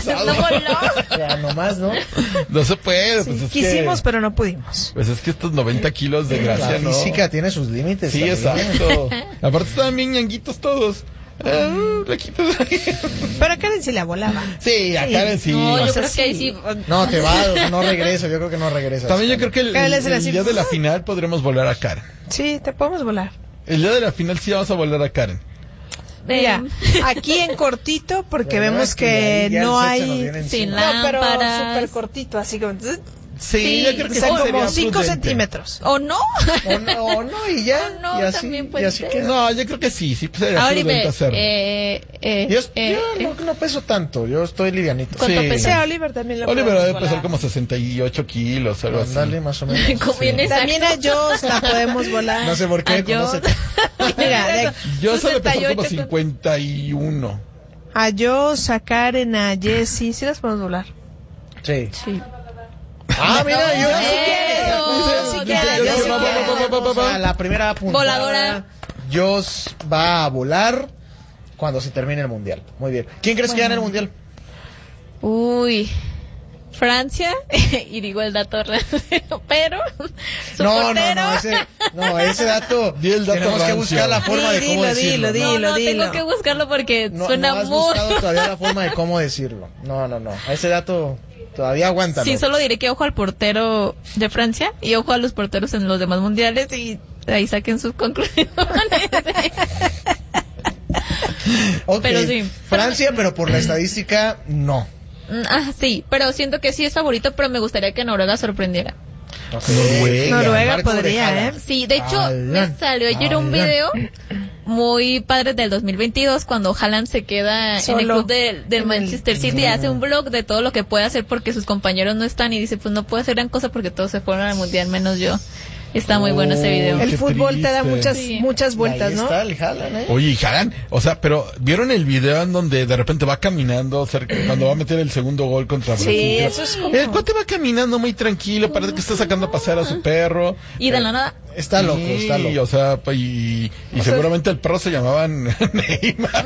pasado. No voló. Ya, nomás, ¿no? No se puede. Sí, Pues es quisimos, que, pero no pudimos. pues es que estos 90 kilos de La gracia, ¿no? física tiene sus límites. Sí, también. exacto. Aparte estaban bien ñanguitos todos. Le quitas ahí. Pero a Karen sí la volaba. Sí, a Karen sí. No, yo O sea, creo que ahí sí. sí. No, te va, no regresa, yo creo que no regresa. También yo creo que el Karen es así. día de la final podremos volar a Karen. Sí, te podemos volar. El día de la final sí vamos a volar a Karen. Mira, aquí en cortito, porque Pero vemos no, que ya no el set se nos hay... viene Sin encima. No, pero lámparas. súper cortito, así como... Sí, Sí, yo creo que O sea, sí como sería 5 prudente. centímetros. ¿O no? O no, y ya. O no, y así, también y puede así ser. queda. No, yo creo que sí sería prudente Oliver, hacerlo. Yo no peso tanto, yo estoy livianito. ¿Cuánto Sí. pesa? Sí, a Oliver también lo Oliver podemos debe pesar volar. como 68 kilos, algo así. Dale, más o menos. Conviene También a Joss la podemos volar. No sé por qué, Yo- conócete. Mira, Yo solo pesar 68 como 51. a Joss, a Karen, a Jessie, sí las podemos volar. Sí. Sí. Ah, mira, yo Eso. sí quiero, yo sí quiero. O sea, la primera apuntada. Voladora. Joss va a volar cuando se termine el mundial. Muy bien. ¿Quién crees que gana el mundial? Uy. Francia, y digo el dato real, pero su portero. Ese dato. Di el dato tenemos que rancio. buscar la forma de cómo decirlo. No, dilo. tengo que buscarlo porque No, suena no has muy... buscado todavía la forma de cómo decirlo. No. Ese dato todavía aguanta. Sí, solo diré que ojo al portero de Francia y ojo a los porteros en los demás mundiales y ahí saquen sus conclusiones. Ok, pero sí. Francia, pero por la estadística, no. Sí, pero siento que sí es favorito, pero me gustaría que Noruega sorprendiera. Noruega Marco de podría, Haaland. Sí, de hecho, me salió ayer un video muy padre del 2022 cuando Haaland se queda en el Solo. club del Manchester City y hace un blog de todo lo que puede hacer porque sus compañeros no están y dice, pues no puedo hacer gran cosa porque todos se fueron al mundial menos yo. Está muy bueno ese video. El Qué fútbol te da triste. muchas Y vueltas, ahí ¿no? está el Haaland, Oye, y Haaland, o sea, pero ¿vieron el video en donde de repente va caminando cerca, cuando va a meter el segundo gol contra Brasil? Sí, eso es como... El cuate va caminando muy tranquilo, parece que está sacando a pasear a su perro. Y de la nada, Está loco, Sí, está loco. o sea, y seguramente el perro se llamaba Neymar.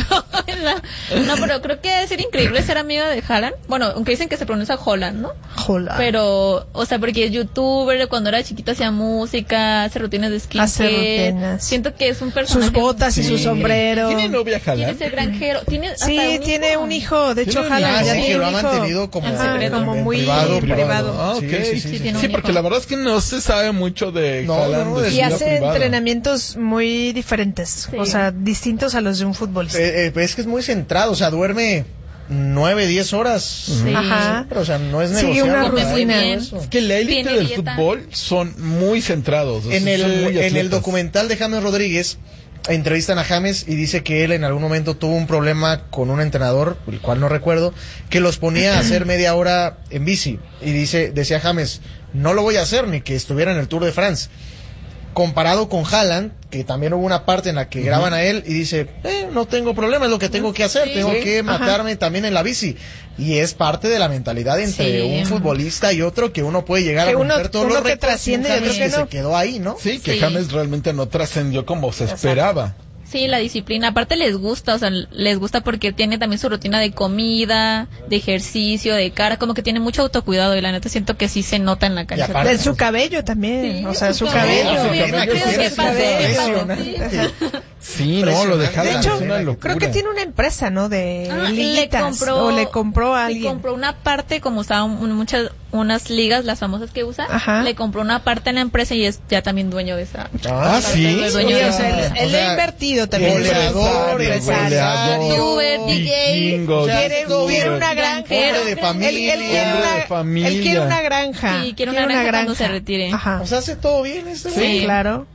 no, pero creo que debe ser increíble ser amiga de Haaland. Bueno, aunque dicen que se pronuncia Holland, ¿no? Jola. Pero, o sea, porque es youtuber, cuando era chiquita hacía música, hace rutinas de skincare. Hace rutinas. Siento que es un personaje. Sus botas y Sí. su sombrero. ¿Tiene novia Quiere Haaland? ser granjero. Tiene hasta Sí, tiene hijo. un hijo. De hecho, Tiene un Haaland hijo. ya Sí, tiene que lo ha un hijo. mantenido como, Como muy privado. privado. Ah, ok. sí, tiene Sí, un porque hijo. la verdad es que no se sabe mucho de No, Haaland. no, de su Y vida hace privada. entrenamientos muy diferentes. Sí. O sea, distintos a los de un futbolista. Es que es muy centrado, o sea, duerme 9, 10 horas. Sí. Ajá. Pero, o sea, no es Sigue negociable. una Come muy rutina. bien. Eso. Es que la élite Tiene del dieta. fútbol son muy centrados. o sea, En son muy el atletas. documental de James Rodríguez entrevistan a James y dice que él en algún momento tuvo un problema con un entrenador, el cual no recuerdo, que los ponía a hacer media hora en bici. Y decía James, no lo voy a hacer ni que estuviera en el Tour de France. Comparado con Haaland, que también hubo una parte en la que graban a él y dice, no tengo problema, es lo que tengo que hacer, Sí. tengo que Ajá. matarme también en la bici. Y es parte de la mentalidad entre Sí. un futbolista y otro que uno puede llegar Que a uno- romper todos uno los que récords, trasciende y un y otro James que no. se quedó ahí, ¿no? Sí, que Sí. James realmente no trascendió como se esperaba. Sí, la disciplina. Aparte les gusta, o sea, les gusta porque tiene también su rutina de comida, de ejercicio, de cara, como que tiene mucho autocuidado y la neta siento que sí se nota en la cancha. aparte- En su cabello también. Sí, o sea, su Sí, cabello. su Bien, cabello creo que es pasó. impresionante. Sí, no, lo de Impresionante. Haaland De hecho, es una locura. creo que tiene una empresa, ¿no? De Ah, liguitas. O le compró a alguien. Le compró una parte, como usaban unas ligas, las famosas que usa, Ajá. le compró una parte en la empresa y es ya también dueño de esa. Ah, sí. Es dueño Sí, de o sea, esa. él le ha invertido también. goleador, Empresario. youtuber, DJ. vikingo, O sea, Quiere una granja. Hombre de familia. Él quiere Hombre de una, familia. él quiere una granja. Sí, quiere una granja cuando se retire. Ajá. O sea, hace todo bien este Sí, güey. claro.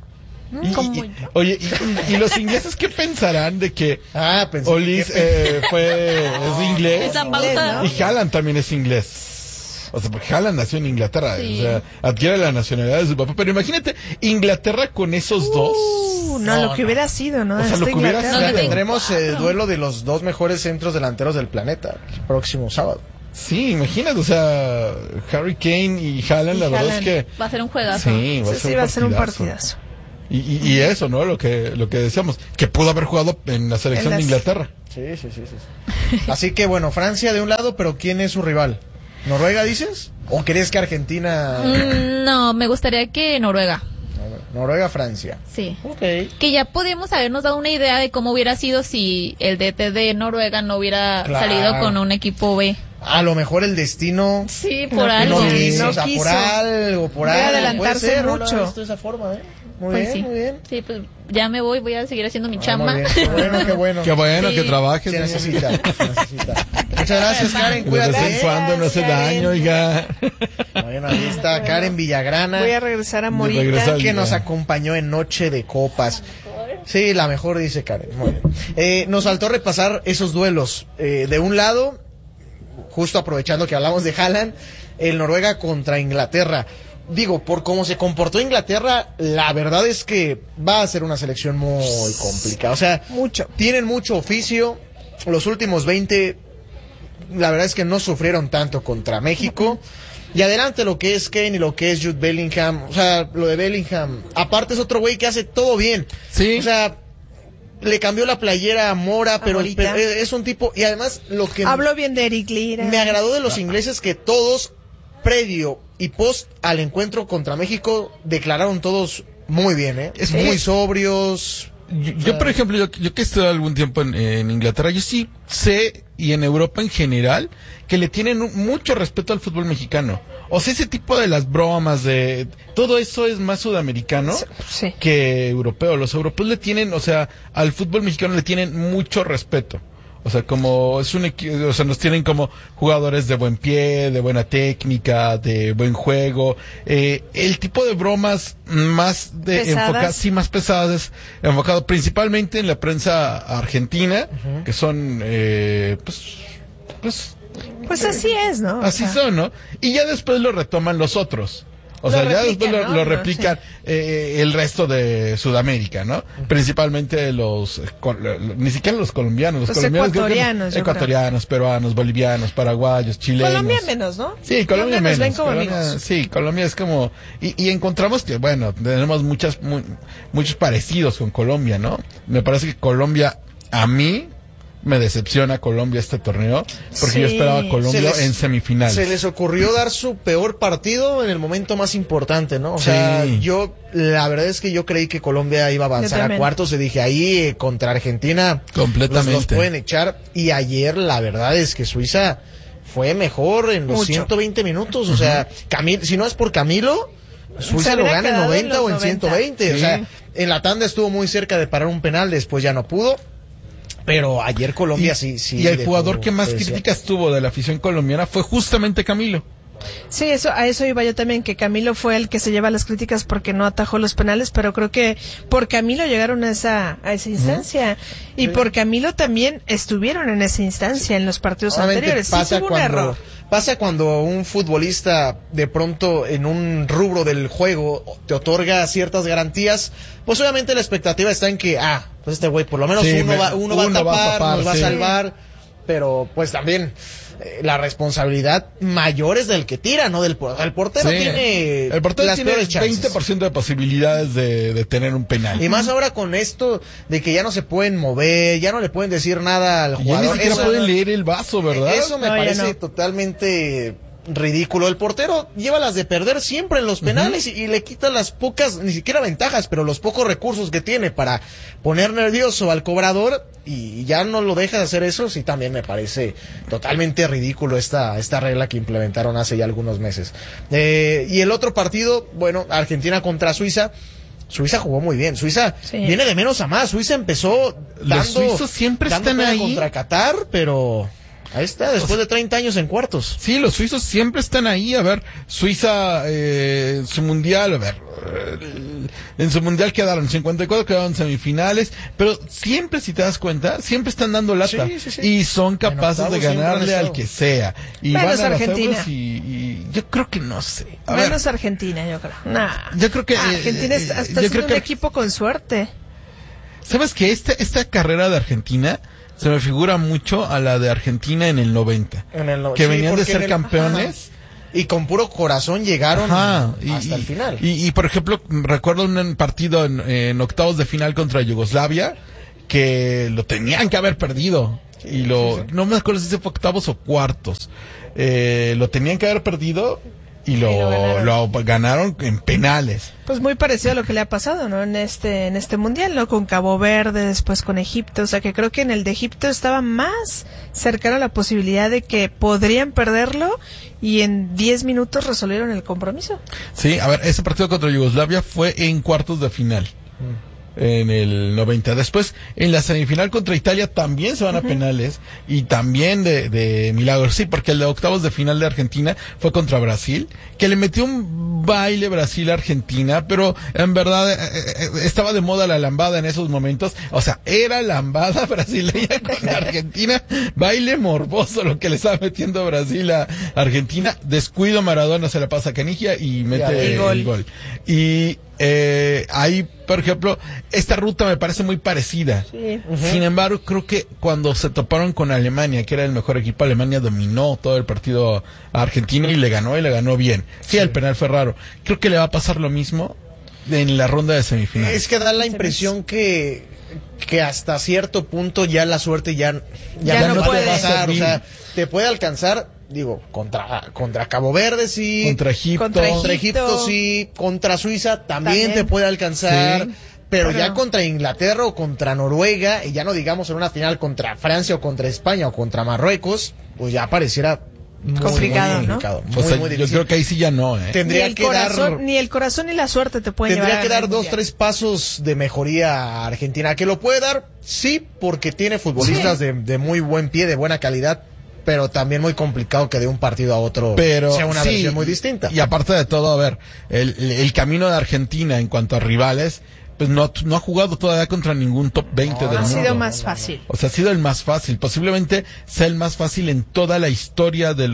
Oye, y los ingleses qué pensarán de que Pensé Olis que- es inglés Esa pausa. y Haaland también es inglés? O sea, porque Haaland nació en Inglaterra, Sí. o sea, adquiere la nacionalidad de su papá. Pero imagínate, Inglaterra con esos dos. No, lo que hubiera sido, ¿no? O sea, Esta lo que hubiera Inglaterra. O sea, No, tendremos el duelo de los dos mejores centros delanteros del planeta el próximo sábado. Sí, imagínate, o sea, Harry Kane y Haaland, la verdad es Haaland. que Va a ser un juegazo. sí, Sí, va a ser un partidazo. Y eso, ¿no? Lo que decíamos, que pudo haber jugado en la selección de Inglaterra. Sí. Así que bueno, Francia de un lado, pero ¿quién es su rival? ¿Noruega dices? ¿O crees que Argentina? No, me gustaría que Noruega. Noruega-Francia. Sí. Ok. Que ya podíamos habernos dado una idea de cómo hubiera sido si el DT de Noruega no hubiera salido con un equipo B. A lo mejor el destino Sí, por algo. no quiso, No o sea, quiso. por algo. Puede adelantarse puede ser, no lo mucho. he visto de esa forma, ¿eh? Muy Pues bien, sí. muy bien. Sí, pues ya me voy a seguir haciendo mi chamba. Muy bien. Qué bueno. Qué bueno Sí. que trabajes. Se ¿no? necesita. Muchas gracias, Karen. De vez en Cuídate. cuando no hace daño, oiga. Bueno, ahí está Karen Villagrana, Voy a regresar a Regresa Morita. al- que nos acompañó en Noche de Copas. Sí, la mejor, dice Karen. Muy bien. Nos faltó repasar esos duelos. De un lado, justo aprovechando que hablamos de Haaland, el Noruega contra Inglaterra. Digo, por cómo se comportó Inglaterra, la verdad es que va a ser una selección muy complicada. O sea, tienen mucho oficio. Los últimos 20, la verdad es que no sufrieron tanto contra México. Y adelante lo que es Kane y lo que es Jude Bellingham. O sea, lo de Bellingham. Aparte es otro güey que hace todo bien. Sí. O sea, le cambió la playera a Mora, pero Morita. es un tipo... Y además lo que... Hablo bien de Eric Lira. Me agradó de los ingleses que todos, previo y post al encuentro contra México, declararon todos muy bien, ¿eh? Es muy que- sobrios. Yo, por ejemplo, yo que estuve algún tiempo en Inglaterra, yo sí sé, y en Europa en general, que le tienen mucho respeto al fútbol mexicano. O sea, ese tipo de las bromas, de todo eso es más sudamericano Sí. que europeo. Los europeos le tienen, o sea, al fútbol mexicano le tienen mucho respeto. O sea, como es un o sea, nos tienen como jugadores de buen pie, de buena técnica, de buen juego. El tipo de bromas más Pesadas. sí, más pesadas, enfocado principalmente en la prensa argentina, que son, Pues así es, ¿no? O así sea, son, ¿no? Y ya después lo retoman los otros. O sea, ya después replican, ¿no? lo replican el resto de Sudamérica, ¿no? Principalmente ni siquiera los colombianos. Los Los colombianos creo que ecuatorianos, yo ecuatorianos, peruanos, bolivianos, paraguayos, chilenos. Colombia menos, ¿no? Sí, Colombia nos ven menos. como Colombia, amigos. sí, Colombia es como... Y encontramos que, bueno, tenemos muchos parecidos con Colombia, ¿no? Me parece que Colombia, a mí, me decepciona Colombia este torneo, porque Sí. yo esperaba a Colombia Se les- en semifinales. Se les ocurrió dar su peor partido en el momento más importante, ¿no? O sea, Sí. la verdad es que yo creí que Colombia iba a Yo avanzar a también. cuartos y dije, ahí contra Argentina Completamente. los pueden echar. Y ayer la verdad es que Suiza fue mejor en los Mucho. 120 minutos. O sea, si no es por Camilo, Suiza lo hubiera gana en quedado en 90 los o en 90. 120. O Sí. sea, en la tanda estuvo muy cerca de parar un penal, después ya no pudo. Pero ayer Colombia sí. Y el dejó jugador que más presión. críticas tuvo de la afición colombiana fue justamente Camilo. Sí, a eso iba yo también, que Camilo fue el que se lleva las críticas porque no atajó los penales, pero creo que por Camilo llegaron a esa instancia. Y por Camilo también estuvieron en esa instancia en los partidos Obviamente anteriores. Sí, tuvo un error. pasa cuando un futbolista de pronto en un rubro del juego te otorga ciertas garantías, pues obviamente la expectativa está en que, pues este güey por lo menos Sí, uno va a tapar, nos va a sí. salvar, pero pues también la responsabilidad mayor es del que tira, no del portero. El portero Sí. tiene El portero las tiene peores chances. 20% de posibilidades de tener un penal. Y más ahora con esto de que ya no se pueden mover, ya no le pueden decir nada al Y ya jugador. ni siquiera Eso- pueden leer el vaso, ¿verdad? Eso me No, ya parece no. totalmente ridículo. El portero lleva las de perder siempre en los penales y le quita las pocas, ni siquiera ventajas, pero los pocos recursos que tiene para poner nervioso al cobrador y ya no lo deja de hacer eso. Sí, también me parece totalmente ridículo esta regla que implementaron hace ya algunos meses. Y el otro partido, bueno, Argentina contra Suiza. Suiza jugó muy bien. Suiza Sí. viene de menos a más. Suiza empezó Los suizos siempre dando están pena ahí. contra Qatar, pero ahí está, después de 30 años en cuartos. Sí, los suizos siempre están ahí. A ver, Suiza, su mundial, a ver, en su mundial quedaron 54, quedaron semifinales, pero siempre, si te das cuenta, siempre están dando lata. Sí, sí, sí. Y son capaces octavos de siempre han ganarle al estado. que sea. Y Menos van a los Argentina. Euros y yo creo que no sé. A ver, Menos Argentina, yo creo. Nah. yo creo que, Argentina está yo siendo creo un que- equipo con suerte. ¿sabes qué? Esta carrera de Argentina se me figura mucho a la de Argentina en el 90. En el no- Que sí, venían de porque ser en el- campeones Y con puro corazón llegaron Ajá, hasta el final. Y, por ejemplo, recuerdo un partido en octavos de final contra Yugoslavia que lo tenían que haber perdido. No me acuerdo si fue octavos o cuartos. Lo tenían que haber perdido y lo ganaron en penales. Pues muy parecido a lo que le ha pasado, ¿no? En este mundial, ¿no? Con Cabo Verde, después con Egipto, o sea que creo que en el de Egipto estaba más cercano a la posibilidad de que podrían perderlo y en 10 minutos resolvieron el compromiso. Sí, a ver, ese partido contra Yugoslavia fue en cuartos de final. En el 90. Después, en la semifinal contra Italia también se van a penales y también de milagros. Sí, porque el de octavos de final de Argentina fue contra Brasil, que le metió un baile Brasil a Argentina, pero en verdad estaba de moda la lambada en esos momentos. O sea, era lambada brasileña con Argentina, baile morboso lo que le estaba metiendo Brasil a Argentina. Descuido, Maradona se la pasa a Canigia y mete el gol. Y ahí, por ejemplo, esta ruta me parece muy parecida. Sí. Sin embargo, creo que cuando se toparon con Alemania, que era el mejor equipo, Alemania dominó todo el partido a Argentina y le ganó bien. Sí, el penal fue raro. Creo que le va a pasar lo mismo en la ronda de semifinales. Es que da la impresión que hasta cierto punto ya la suerte ya no puede te va a pasar. servir. O sea, te puede alcanzar, digo, contra Cabo Verde sí, Contra Egipto sí, contra Suiza también te puede alcanzar. Sí. Pero ya contra Inglaterra o contra Noruega, y ya no digamos en una final contra Francia o contra España o contra Marruecos, pues ya pareciera muy complicado, ¿no? complicado, O sea, muy yo difícil. creo que ahí sí ya no, Tendría que dar Ni el corazón ni la suerte te pueden llevar. Tendría que a dar ganar el 2-3 pasos de mejoría a Argentina. ¿Que lo puede dar? Sí, porque tiene futbolistas de muy buen pie, de buena calidad, pero también muy complicado que de un partido a otro sea una versión muy distinta. Y aparte de todo, a ver, el camino de Argentina en cuanto a rivales, pues no ha jugado todavía contra ningún top 20 del Ha mundo. sido más fácil. O sea, ha sido el más fácil. Posiblemente sea el más fácil en toda la historia de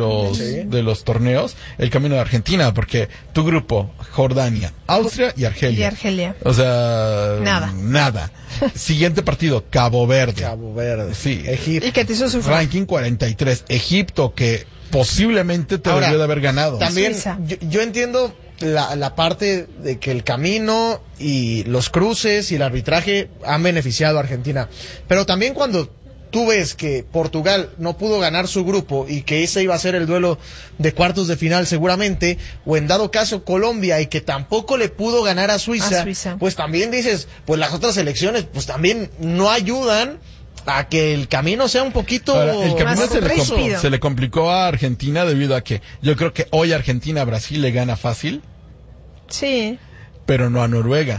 los torneos, el camino de Argentina, porque tu grupo, Jordania, Austria y Argelia. Y Argelia. O sea, Nada. Siguiente partido, Cabo Verde. Cabo Verde. Sí. Egipto. Y que te hizo sufrir. Ranking 43. Egipto, que posiblemente te Ahora, debió de haber ganado. También, Suiza. yo entiendo la parte de que el camino y los cruces y el arbitraje han beneficiado a Argentina. Pero también cuando tú ves que Portugal no pudo ganar su grupo y que ese iba a ser el duelo de cuartos de final seguramente, o en dado caso Colombia y que tampoco le pudo ganar a Suiza, pues también dices, pues las otras selecciones pues también no ayudan a que el camino sea un poquito Ahora, el camino más se le complicó a Argentina debido a que yo creo que hoy Argentina a Brasil le gana fácil, Sí. pero no a Noruega.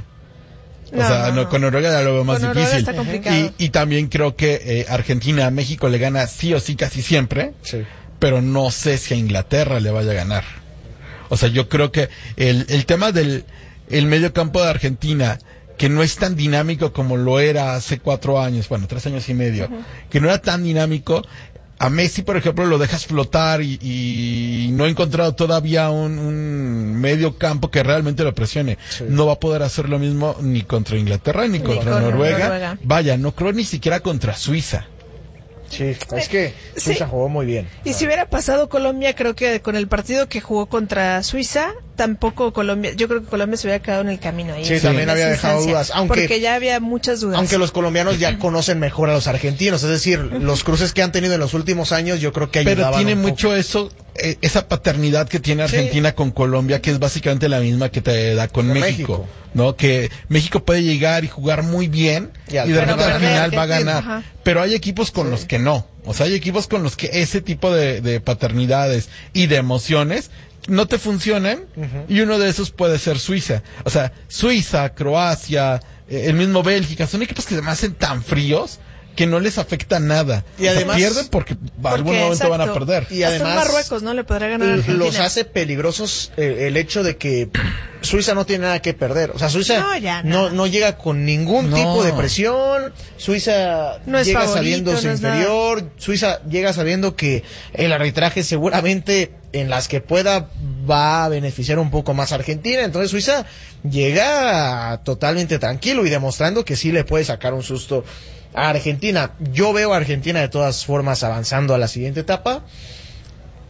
Con Noruega ya lo veo más difícil. Está complicado. Y también creo que Argentina a México le gana sí o sí casi siempre, Sí. pero no sé si a Inglaterra le vaya a ganar. O sea, yo creo que el tema del el medio campo de Argentina, que no es tan dinámico como lo era hace 4 años, bueno, 3 años y medio, que no era tan dinámico. A Messi, por ejemplo, lo dejas flotar y no he encontrado todavía un medio campo que realmente lo presione. Sí. No va a poder hacer lo mismo ni contra Inglaterra ni contra con Noruega. Noruega. Vaya, no creo ni siquiera contra Suiza. Sí, es que Suiza jugó muy bien. Y si hubiera pasado Colombia, creo que con el partido que jugó contra Suiza, tampoco Colombia, yo creo que Colombia se hubiera quedado en el camino ahí. Sí, también había dejado dudas, porque ya había muchas dudas. Aunque los colombianos ya conocen mejor a los argentinos, es decir, los cruces que han tenido en los últimos años, yo creo que ayudaban. Pero tiene un mucho poco. eso, esa paternidad que tiene Argentina con Colombia, que es básicamente la misma que te da con México, ¿no? Que México puede llegar y jugar muy bien y de repente al final va a ganar. Ajá. Pero hay equipos con los que no. O sea, hay equipos con los que ese tipo de paternidades y de emociones no te funcionan, y uno de esos puede ser Suiza. O sea, Suiza, Croacia, el mismo Bélgica, son equipos que se me hacen tan fríos que no les afecta nada. Y además pierden porque algún momento van a perder. Y hasta además Marruecos no le podrá ganar a Argentina. los hace peligrosos el hecho de que Suiza no tiene nada que perder. O sea, Suiza no llega con ningún tipo de presión. Suiza no es llega favorito, sabiéndose no es inferior. Suiza llega sabiendo que el arbitraje seguramente en las que pueda va a beneficiar un poco más a Argentina. Entonces Suiza llega totalmente tranquilo y demostrando que sí le puede sacar un susto a Argentina. Yo veo a Argentina de todas formas avanzando a la siguiente etapa.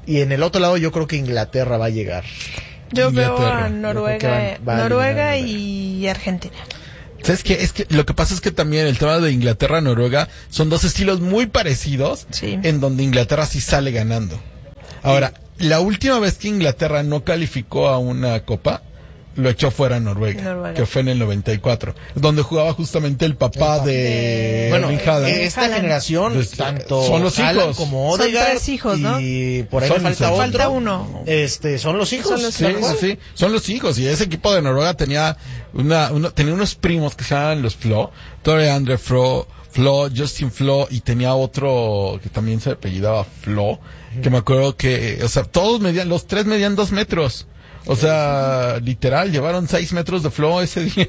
Y en el otro lado yo creo que Inglaterra va a llegar. Yo veo Inglaterra. a Noruega, va a Noruega eliminar y Argentina. ¿Sabes qué? Es que lo que pasa es que también el tema de Inglaterra-Noruega son dos estilos muy parecidos, Sí. en donde Inglaterra sí sale ganando. Ahora, la última vez que Inglaterra no calificó a una copa, lo echó fuera Noruega, que fue en el 94, donde jugaba justamente el papá de Bueno, Erling Haaland. esta Haaland. generación, Pues, tanto son los Haaland hijos. como Son Odegaard, 3 hijos, ¿no? y por ahí Son- me falta son- otro. Falta uno. Son los hijos. Son los Sí, hijos. sí, sí, son los hijos. Y ese equipo de Noruega tenía tenía unos primos que se llamaban los Flo, todavía Andre Flo, Justin Flo, y tenía otro que también se apellidaba Flo, que me acuerdo que, o sea, los tres medían 2 metros. O sea, literal, llevaron 6 metros de Flo ese día.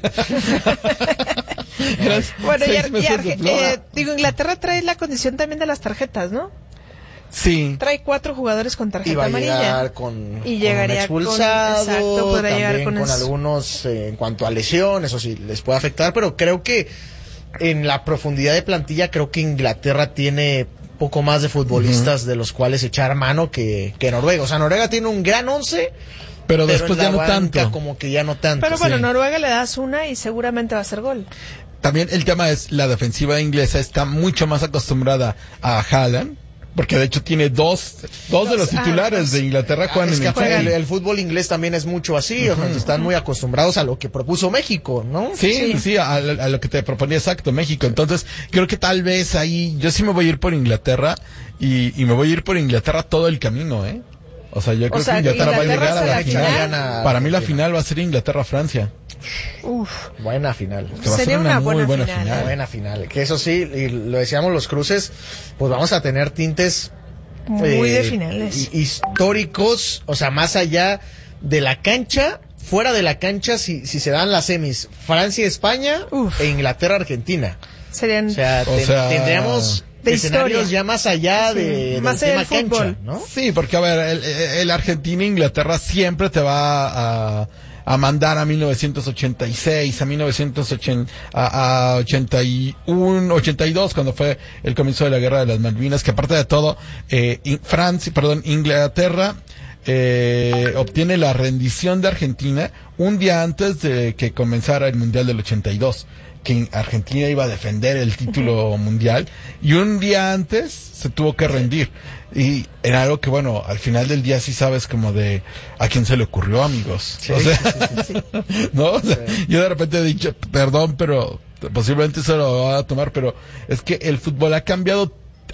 Eran Bueno, 6 metros de Flo. Inglaterra trae la condición también de las tarjetas, ¿no? Sí. Trae 4 jugadores con Y tarjeta va a amarilla. llegar con Y llegaría con un con- expulsado, exacto, podrá también llegar con eso. algunos en cuanto a lesiones, eso sí, les puede afectar, pero creo que en la profundidad de plantilla, creo que Inglaterra tiene poco más de futbolistas de los cuales echar mano que Noruega. O sea, Noruega tiene un gran 11, Pero pero después en la ya no banca tanto. como que ya no tanto. Pero bueno, Sí. Noruega le das una y seguramente va a hacer gol. También el tema es la defensiva inglesa está mucho más acostumbrada a Haaland, porque de hecho tiene dos de los titulares de Inglaterra juegan Es en que el aparte Chelsea. el fútbol inglés también es mucho así, o sea, están muy acostumbrados a lo que propuso México, ¿no? Sí, a lo que te proponía exacto, México. Entonces, creo que tal vez ahí, yo sí me voy a ir por Inglaterra, y me voy a ir por Inglaterra todo el camino, ¿eh? O sea, yo creo sea, que Inglaterra va a Inglaterra llegar a la hasta la final. final. Para mí la final va a ser Inglaterra-Francia. Uf, Buena final. Que va a Sería ser una una muy buena buena final, final. Buena final. Que eso sí, y lo decíamos los cruces, pues vamos a tener tintes muy de finales. históricos, o sea, más allá de la cancha, fuera de la cancha, si se dan las semis, Francia-España Uf. e Inglaterra-Argentina. Serían O sea, tendríamos de escenarios historia. ya más allá Sí, de más del allá tema del fútbol. cancha, ¿no? Sí, porque a ver, el Argentina-Inglaterra siempre te va a mandar a 1986, a 1980, a 81, 82, cuando fue el comienzo de la Guerra de las Malvinas, que aparte de todo, Inglaterra obtiene la rendición de Argentina un día antes de que comenzara el Mundial del 82, que Argentina iba a defender el título mundial, y un día antes se tuvo que rendir. Y era algo que, bueno, al final del día sí sabes como de a quién se le ocurrió, amigos. Sí, o sea, sí. ¿no? O sea, yo de repente he dicho, perdón, pero posiblemente se lo va a tomar, pero es que el fútbol ha cambiado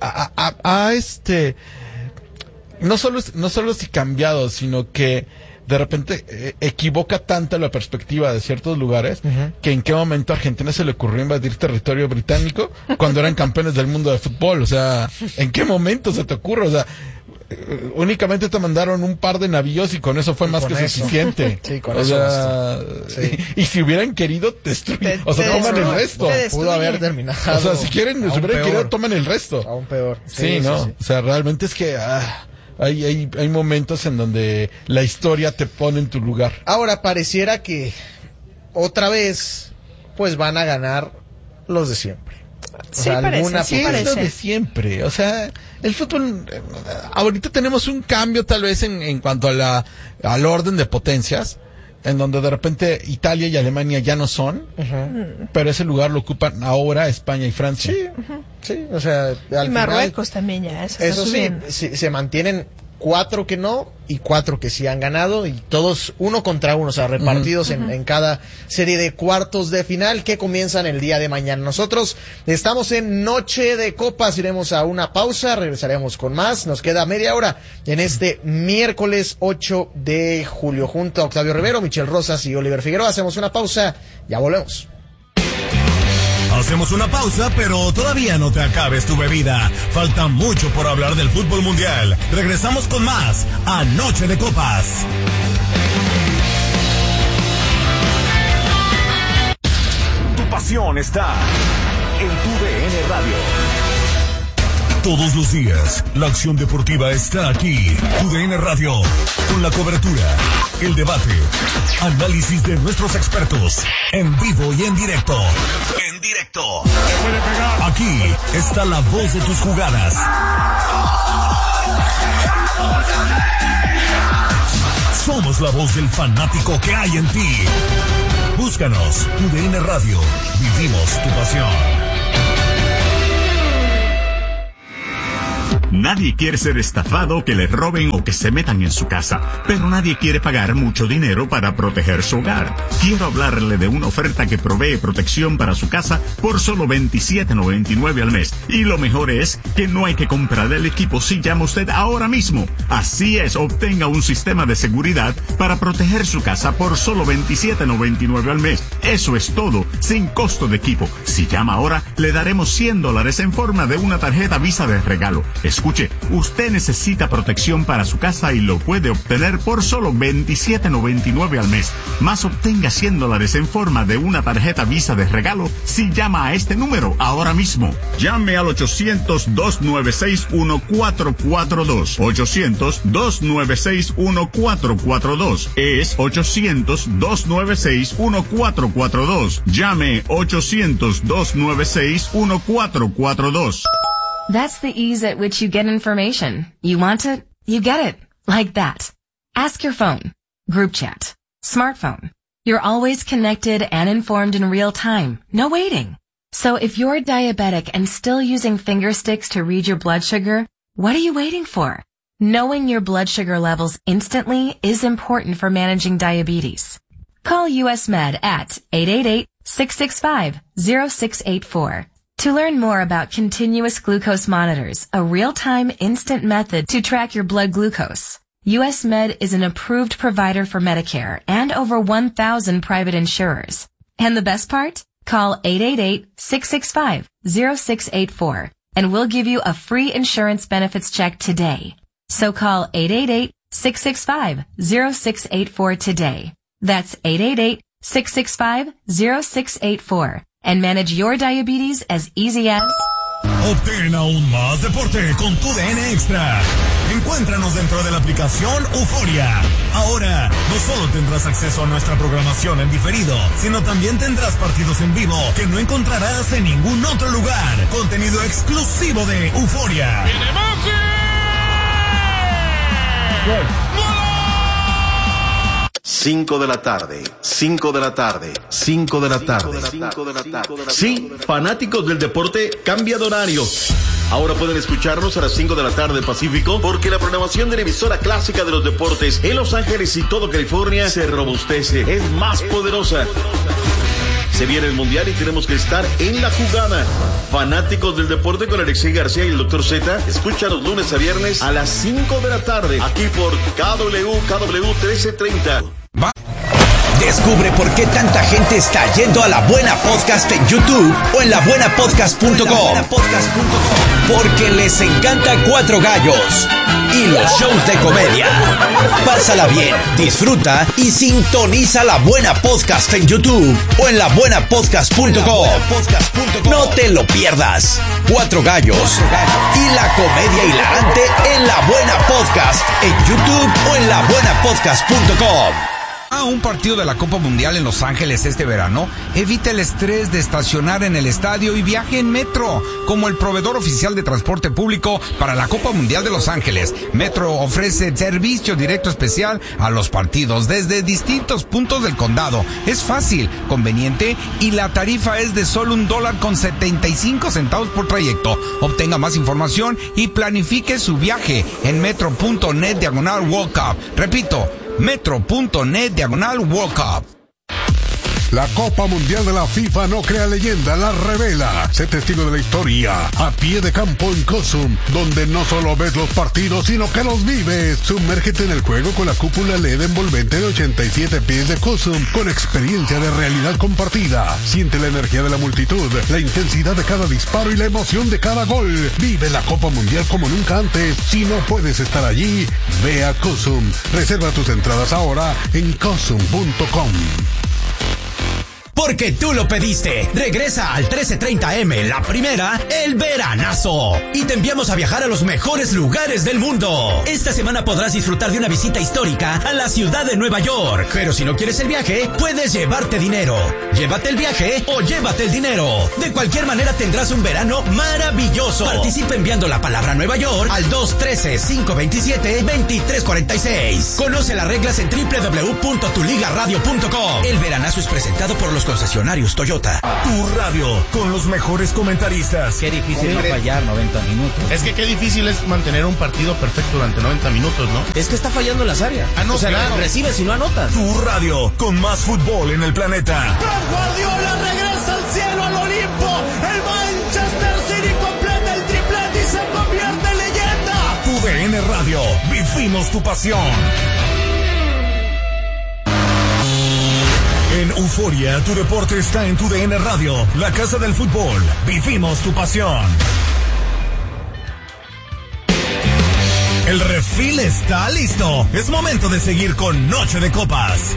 no solo si cambiado, sino que de repente equivoca tanto la perspectiva de ciertos lugares, que en qué momento a Argentina se le ocurrió invadir territorio británico cuando eran campeones del mundo de fútbol. O sea, ¿en qué momento se te ocurre? O sea, únicamente te mandaron un par de navíos y con eso fue más que suficiente. Sí, con o eso sea, Sí. y si hubieran querido destruir, o sea, te toman el destruye. resto. Te Pudo haber terminado. O sea, si quieren, si aún hubieran peor. querido, toman el resto. Aún peor. Sí, ¿no? sí. O sea, realmente es que hay momentos en donde la historia te pone en tu lugar. Ahora pareciera que otra vez pues van a ganar los de siempre. Sí, parece, sí Sí, es lo parece. de siempre. O sea, el fútbol, ahorita tenemos un cambio tal vez en cuanto al orden de potencias, en donde de repente Italia y Alemania ya no son, pero ese lugar lo ocupan ahora España y Francia. Sí, o sea, al Y final, Marruecos también ya. eso sí, se mantienen 4 que no y 4 que sí han ganado, y todos 1 contra 1, o sea, repartidos en cada serie de cuartos de final que comienzan el día de mañana. Nosotros estamos en Noche de Copas, iremos a una pausa, regresaremos con más, nos queda media hora en este miércoles 8 de julio, junto a Octavio Rivero, Michel Rosas y Oliver Figueroa. Hacemos una pausa, ya volvemos. Hacemos una pausa, pero todavía no te acabes tu bebida. Falta mucho por hablar del fútbol mundial. Regresamos con más a Noche de Copas. Tu pasión está en tu DN Radio. Todos los días, la acción deportiva está aquí. Tu DN Radio, con la cobertura, el debate, análisis de nuestros expertos, en vivo y en directo. En directo. Aquí está la voz de tus jugadas. la voz del fanático que hay en ti. Búscanos, TUDN Radio. Vivimos tu pasión. Nadie quiere ser estafado, que le roben o que se metan en su casa, pero nadie quiere pagar mucho dinero para proteger su hogar. Quiero hablarle de una oferta que provee protección para su casa por solo $27.99 al mes. Y lo mejor es que no hay que comprar el equipo si llama usted ahora mismo. Así es, obtenga un sistema de seguridad para proteger su casa por solo $27.99 al mes. Eso es todo, sin costo de equipo. Si llama ahora, le daremos $100 en forma de una tarjeta Visa de regalo. Escuche, usted necesita protección para su casa y lo puede obtener por solo $27.99 al mes. Más obtenga $100 en forma de una tarjeta Visa de regalo si llama a este número ahora mismo. Llame al 800-296-1442. 800-296-1442. Es 800-296-1442. Llame 800-296-1442. That's the ease at which you get information. You want it, you get it. Like that. Ask your phone. Group chat. Smartphone. You're always connected and informed in real time. No waiting. So if you're diabetic and still using finger sticks to read your blood sugar, what are you waiting for? Knowing your blood sugar levels instantly is important for managing diabetes. Call US Med at 888-665-0684. To learn more about continuous glucose monitors, a real-time instant method to track your blood glucose, US Med is an approved provider for Medicare and over 1,000 private insurers. And the best part? Call 888-665-0684 and we'll give you a free insurance benefits check today. So call 888-665-0684 today. That's 888-665-0684. And manage your diabetes as easy as... Obtén aún más deporte con TUDN Extra. Encuéntranos dentro de la aplicación Euforia. Ahora, no solo tendrás acceso a nuestra programación en diferido, sino también tendrás partidos en vivo que no encontrarás en ningún otro lugar. Contenido exclusivo de Euforia. 5 de la tarde, 5 de la tarde, 5 de la tarde. Sí, fanáticos del deporte, cambia de horario. Ahora pueden escucharnos a las 5 de la tarde Pacífico, porque la programación de la emisora clásica de los deportes en Los Ángeles y todo California se robustece, es más poderosa. Se viene el Mundial y tenemos que estar en la jugada. Fanáticos del deporte con Alexei García y el Dr. Z, escúchanos lunes a viernes a las 5 de la tarde, aquí por KW 1330. Descubre por qué tanta gente está yendo a La Buena Podcast en YouTube o en labuenapodcast.com. Porque les encanta Cuatro Gallos y los shows de comedia. Pásala bien, disfruta y sintoniza La Buena Podcast en YouTube o en labuenapodcast.com. No te lo pierdas. Cuatro Gallos y la comedia hilarante en La Buena Podcast en YouTube o en labuenapodcast.com. A un partido de la Copa Mundial en Los Ángeles este verano, evita el estrés de estacionar en el estadio y viaje en Metro. Como el proveedor oficial de transporte público para la Copa Mundial de Los Ángeles, Metro ofrece servicio directo especial a los partidos desde distintos puntos del condado. Es fácil, conveniente y la tarifa es de solo $1.75 por trayecto. Obtenga más información y planifique su viaje en metro.net/World Cup. Repito, metro.net/World Cup. La Copa Mundial de la FIFA no crea leyenda, la revela. Sé testigo de la historia a pie de campo en COSUM, donde no solo ves los partidos, sino que los vives. Sumérgete en el juego con la cúpula LED envolvente de 87 pies de COSUM, con experiencia de realidad compartida. Siente la energía de la multitud, la intensidad de cada disparo y la emoción de cada gol. Vive la Copa Mundial como nunca antes. Si no puedes estar allí, ve a COSUM. Reserva tus entradas ahora en COSUM.com. Porque tú lo pediste. Regresa al 1330M, la primera, el veranazo. Y te enviamos a viajar a los mejores lugares del mundo. Esta semana podrás disfrutar de una visita histórica a la ciudad de Nueva York. Pero si no quieres el viaje, puedes llevarte dinero. Llévate el viaje o llévate el dinero. De cualquier manera tendrás un verano maravilloso. Participa enviando la palabra Nueva York al 213-527-2346. Conoce las reglas en www.tuligaradio.com. El veranazo es presentado por los concesionarios Toyota. Tu radio, con los mejores comentaristas. Qué difícil no fallar 90 minutos. Es que qué difícil es mantener un partido perfecto durante 90 minutos, ¿no? Es que está fallando las áreas. No, o sea, claro. recibes y no anotas. Tu radio, con más fútbol en el planeta. Pep Guardiola regresa al cielo, al Olimpo. El Manchester City completa el triplete y se convierte en leyenda. Tu DN Radio, vivimos tu pasión. En Euforia, tu deporte está en tu DN Radio, la casa del fútbol. Vivimos tu pasión. El refil está listo. Es momento de seguir con Noche de Copas.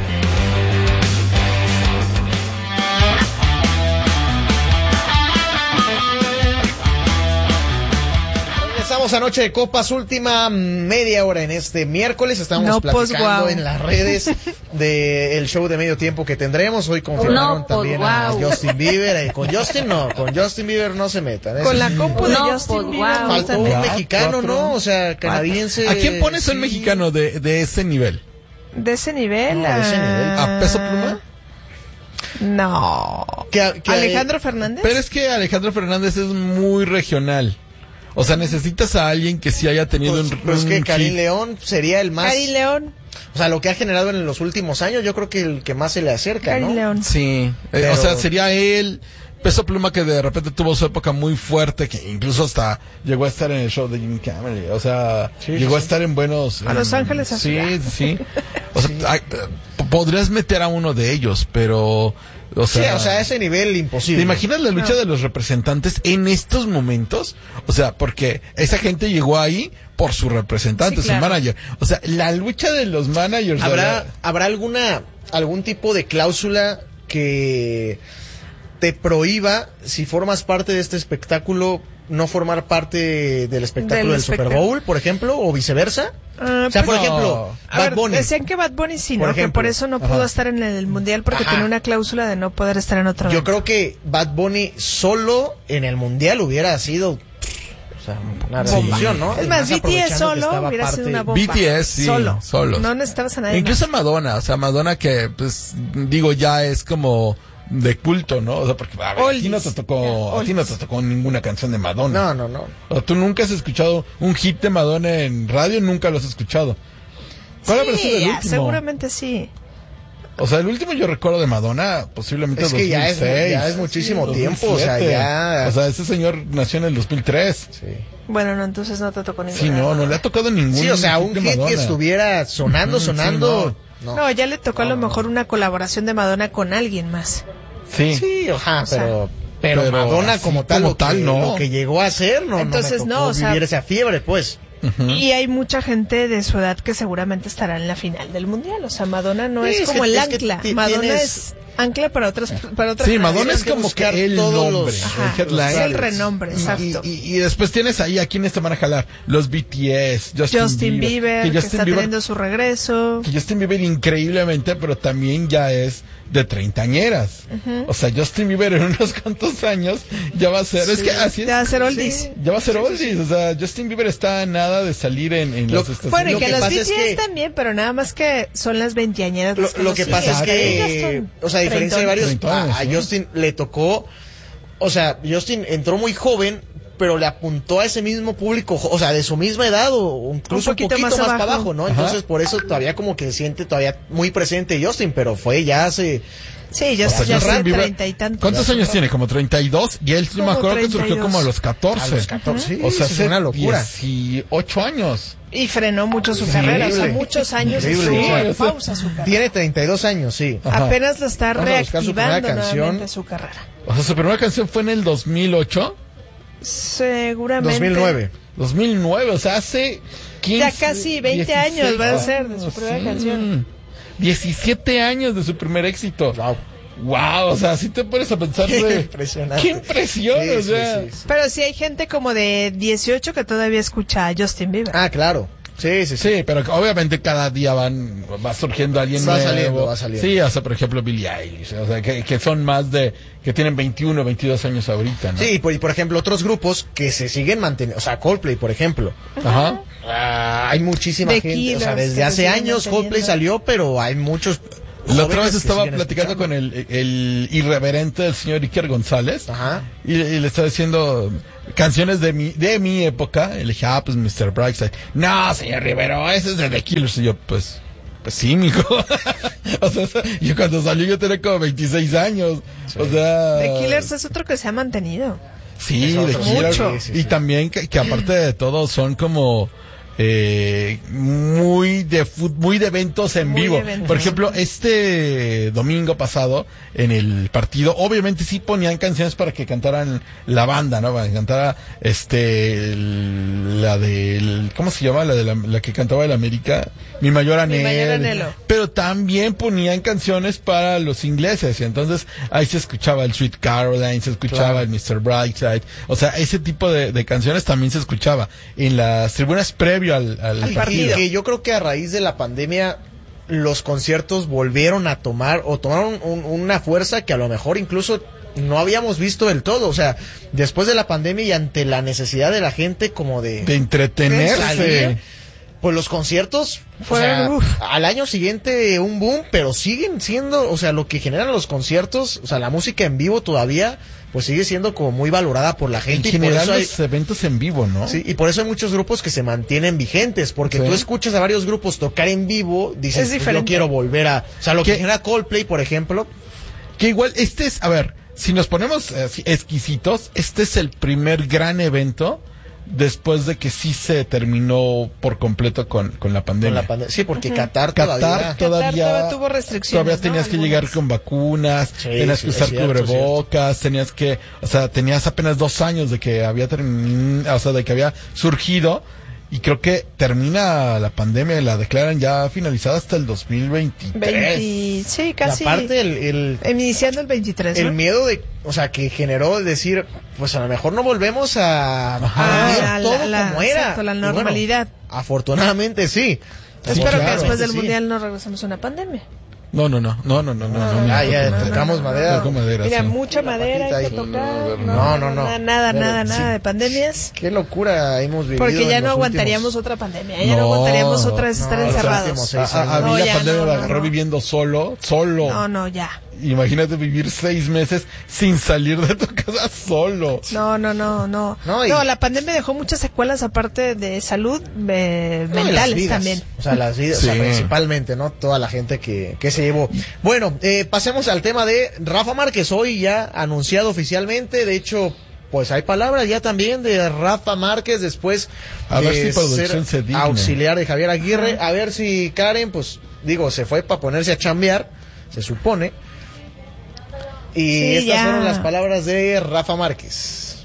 Estamos a Noche de Copas, última media hora en este miércoles. Estamos platicando en las redes del show de medio tiempo que tendremos. Hoy confirmaron también a Justin Bieber. Con Justin Bieber no se metan. Con la compu de Justin Bieber. Faltó un mexicano, ¿no? O sea, canadiense. ¿A quién pones un mexicano de ese nivel? ¿De ese nivel? No, de ese nivel. ¿A Peso Pluma? No. ¿Alejandro Fernández? Pero es que Alejandro Fernández es muy regional. O sea, necesitas a alguien que sí haya tenido pues que Karim León sería el más... Karim León. O sea, lo que ha generado en los últimos años, yo creo que el que más se le acerca, Karim ¿no? León. Sí. Pero... o sea, sería él. Peso Pluma, que de repente tuvo su época muy fuerte, que incluso hasta llegó a estar en el show de Jimmy Kimmel. O sea, llegó a estar en buenos... A Los Ángeles. Sí. O sea, podrías meter a uno de ellos, pero... O sea, a ese nivel imposible. ¿Te imaginas la lucha de los representantes en estos momentos? O sea, porque esa gente llegó ahí por su representante, su manager. O sea, la lucha de los managers. ¿Habrá algún tipo de cláusula que te prohíba, si formas parte de este espectáculo, no formar parte del espectáculo del Super Bowl, por ejemplo, o viceversa? O sea, por ejemplo, Bad Bunny. Decían que Bad Bunny sí, ¿no? Que por eso no pudo estar en el Mundial, porque tenía una cláusula de no poder estar en otro evento. Yo creo que Bad Bunny solo en el Mundial hubiera sido... O sea, una revolución, ¿no? Es más, BTS solo hubiera sido una bomba. BTS, sí, solo. No necesitabas a nadie Incluso más. Madonna, o sea, Madonna que, pues, digo, ya es como... de culto, ¿no? O sea, porque a ti no te tocó ninguna canción de Madonna. No. O sea, tú nunca has escuchado un hit de Madonna en radio, nunca lo has escuchado. ¿Cuál habrá sido el último? Seguramente sí. O sea, el último yo recuerdo de Madonna, posiblemente es que 2006. ya es muchísimo 2007. tiempo, o sea, ya... O sea, ese señor nació en el 2003. Sí. Bueno, no, entonces no te tocó ninguna. Sí, no le ha tocado ningún. Sí, o sea, un hit que estuviera sonando. Sí, no, ya le tocó a lo mejor una colaboración de Madonna con alguien más. Sí, pero Madonna como tal, lo que llegó a hacer, entonces me tocó vivir esa fiebre, pues. Y hay mucha gente de su edad que seguramente estará en la final del Mundial. O sea, Madonna no es como el ancla. Madonna es ancla para otras. Sí, Madonna es como que el nombre. Es el renombre, exacto. Y después tienes ahí a quienes te van a jalar. Los BTS, Justin Bieber, que está teniendo su regreso. Que Justin Bieber increíblemente, pero también ya es de treintañeras. O sea, Justin Bieber en unos cuantos años ya va a ser, es que así es. Ya va a ser oldies. Sí, ya va a ser oldies. O sea, Justin Bieber está a nada de salir en las estaciones. Bueno, y que los BTS también, pero nada más que son las veinteañeras. Lo que pasa es que, o sea, a diferencia de varios, a Justin le tocó, o sea, Justin entró muy joven, pero le apuntó a ese mismo público, o sea, de su misma edad o incluso un poquito más para abajo, ¿no? Entonces, por eso todavía como que se siente todavía muy presente Justin, pero fue ya hace... Sí, ya hace 30 y tantos. ¿Cuántos años tiene? ¿Como 32? Y él, me acuerdo que surgió como a los 14. A los 14, sí, o sea, es una locura. 18 años. Y frenó mucho su carrera, o sea, muchos años estuvo pausa su carrera. Tiene 32 años, sí. Apenas lo está reactivando nuevamente su carrera. O sea, su primera canción fue en el 2008. Seguramente. 2009, o sea, hace 15... Ya casi 20 16 años va a ser de su primera canción. 17 años de su primer éxito. Wow. wow, o sea, si te pones a pensar de... Impresionante. ¡Qué impresión! Sí, o sea, sí. Pero sí hay gente como de 18 que todavía escucha a Justin Bieber. Ah, claro. Sí. Sí, pero obviamente cada día va surgiendo alguien nuevo. Va saliendo. Sí, o sea, por ejemplo, Billie Eilish, o sea, que son más de, que tienen 21, 22 años ahorita, ¿no? Sí, y por ejemplo, otros grupos que se siguen manteniendo, o sea, Coldplay, por ejemplo. Ajá. Hay muchísima The gente, Killers, o sea, que desde se hace siguen años manteniendo. Coldplay salió, pero hay muchos. La otra jóvenes vez que estaba siguen platicando escuchando. con el irreverente del señor Iker González. Ajá. Y le estaba diciendo canciones de mi época. Y le dije, pues Mr. Brightside. No, señor Rivero, ese es de The Killers. Y yo, pues sí, mijo. O sea, yo cuando salió yo tenía como 26 años. Sí. O sea... The Killers es otro que se ha mantenido. Sí, The Killers. Mucho. Y también que aparte de todo son como... muy de eventos en vivo. Por ejemplo, este domingo pasado en el partido, obviamente sí ponían canciones para que cantaran la banda, ¿no? Para que cantara la del, ¿cómo se llama? La que cantaba el América, Mi Mayor Anhelo. Pero también ponían canciones para los ingleses, y entonces ahí se escuchaba el Sweet Caroline, se escuchaba el Mr. Brightside, o sea, ese tipo de canciones también se escuchaba en las tribunas previo al partido. Que yo creo que a raíz de la pandemia los conciertos volvieron a tomaron una fuerza que a lo mejor incluso no habíamos visto del todo, o sea, después de la pandemia y ante la necesidad de la gente como de entretenerse, pues los conciertos fueron, al año siguiente un boom, pero siguen siendo, o sea, lo que generan los conciertos, o sea, la música en vivo todavía pues sigue siendo como muy valorada por la gente. En general, los eventos en vivo, ¿no? Sí, y por eso hay muchos grupos que se mantienen vigentes, porque tú escuchas a varios grupos tocar en vivo, dices, pues yo quiero volver a... O sea, lo que genera Coldplay, por ejemplo. Que igual, a ver, si nos ponemos exquisitos, este es el primer gran evento después de que sí se terminó por completo con la pandemia. Sí, porque Qatar todavía tuvo restricciones. Todavía tenías que llegar con vacunas, tenías que usar cubrebocas, tenías apenas 2 años de que había de que había surgido. Y creo que termina la pandemia, la declaran ya finalizada hasta el 2023. Sí, casi. Y aparte iniciando el 23, el ¿no? miedo que generó decir, pues a lo mejor no volvemos a todo como era. Exacto, la normalidad. Bueno, afortunadamente sí. Espero que después del mundial no regresemos a una pandemia. No. Ya tocamos madera. Mira, mucha madera hay que tocar. Nada de pandemias. Qué locura hemos vivido. Porque ya no aguantaríamos otra pandemia. Ya no aguantaríamos otra vez estar encerrados. A mí la pandemia me agarró viviendo solo. No, ya. Imagínate vivir 6 meses sin salir de tu casa solo. No, la pandemia dejó muchas secuelas aparte de salud mentales también. O sea, las vidas, sí. O sea, principalmente, ¿no? Toda la gente que se llevó. Bueno, pasemos al tema de Rafa Márquez. Hoy ya anunciado oficialmente, de hecho, pues hay palabras ya también de Rafa Márquez después de ser auxiliar de Javier Aguirre. A ver si Karen, pues digo, se fue para ponerse a chambear, se supone. Y estas fueron las palabras de Rafa Márquez.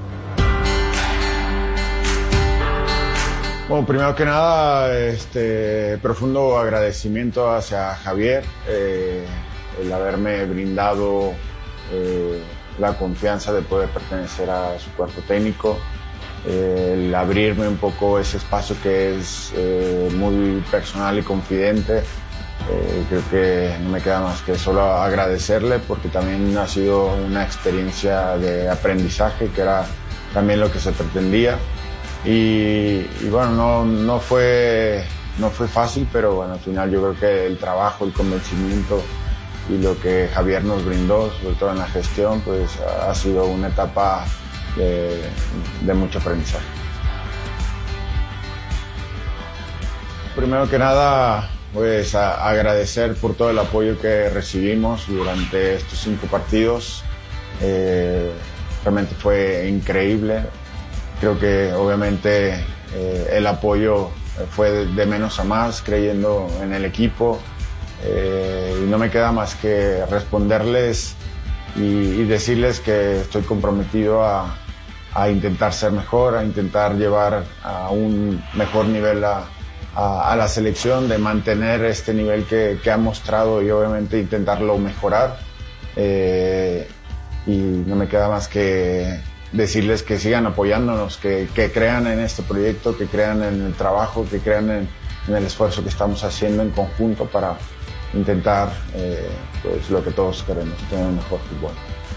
Bueno, primero que nada, profundo agradecimiento hacia Javier, el haberme brindado la confianza de poder pertenecer a su cuerpo técnico, el abrirme un poco ese espacio que es muy personal y confidente. Creo que no me queda más que solo agradecerle, porque también ha sido una experiencia de aprendizaje, que era también lo que se pretendía. Y bueno, no fue fácil, pero bueno, al final yo creo que el trabajo, el convencimiento y lo que Javier nos brindó, sobre todo en la gestión, pues ha sido una etapa de mucho aprendizaje. Primero que nada, pues agradecer por todo el apoyo que recibimos durante estos 5 partidos. Realmente fue increíble. Creo que obviamente el apoyo fue de menos a más, creyendo en el equipo. Y no me queda más que responderles y decirles que estoy comprometido a intentar ser mejor, a intentar llevar a un mejor nivel a la selección, de mantener este nivel que ha mostrado y obviamente intentarlo mejorar. y no me queda más que decirles que sigan apoyándonos, que crean en este proyecto, que crean en el trabajo, que crean en el esfuerzo que estamos haciendo en conjunto para intentar pues lo que todos queremos, tener un mejor fútbol.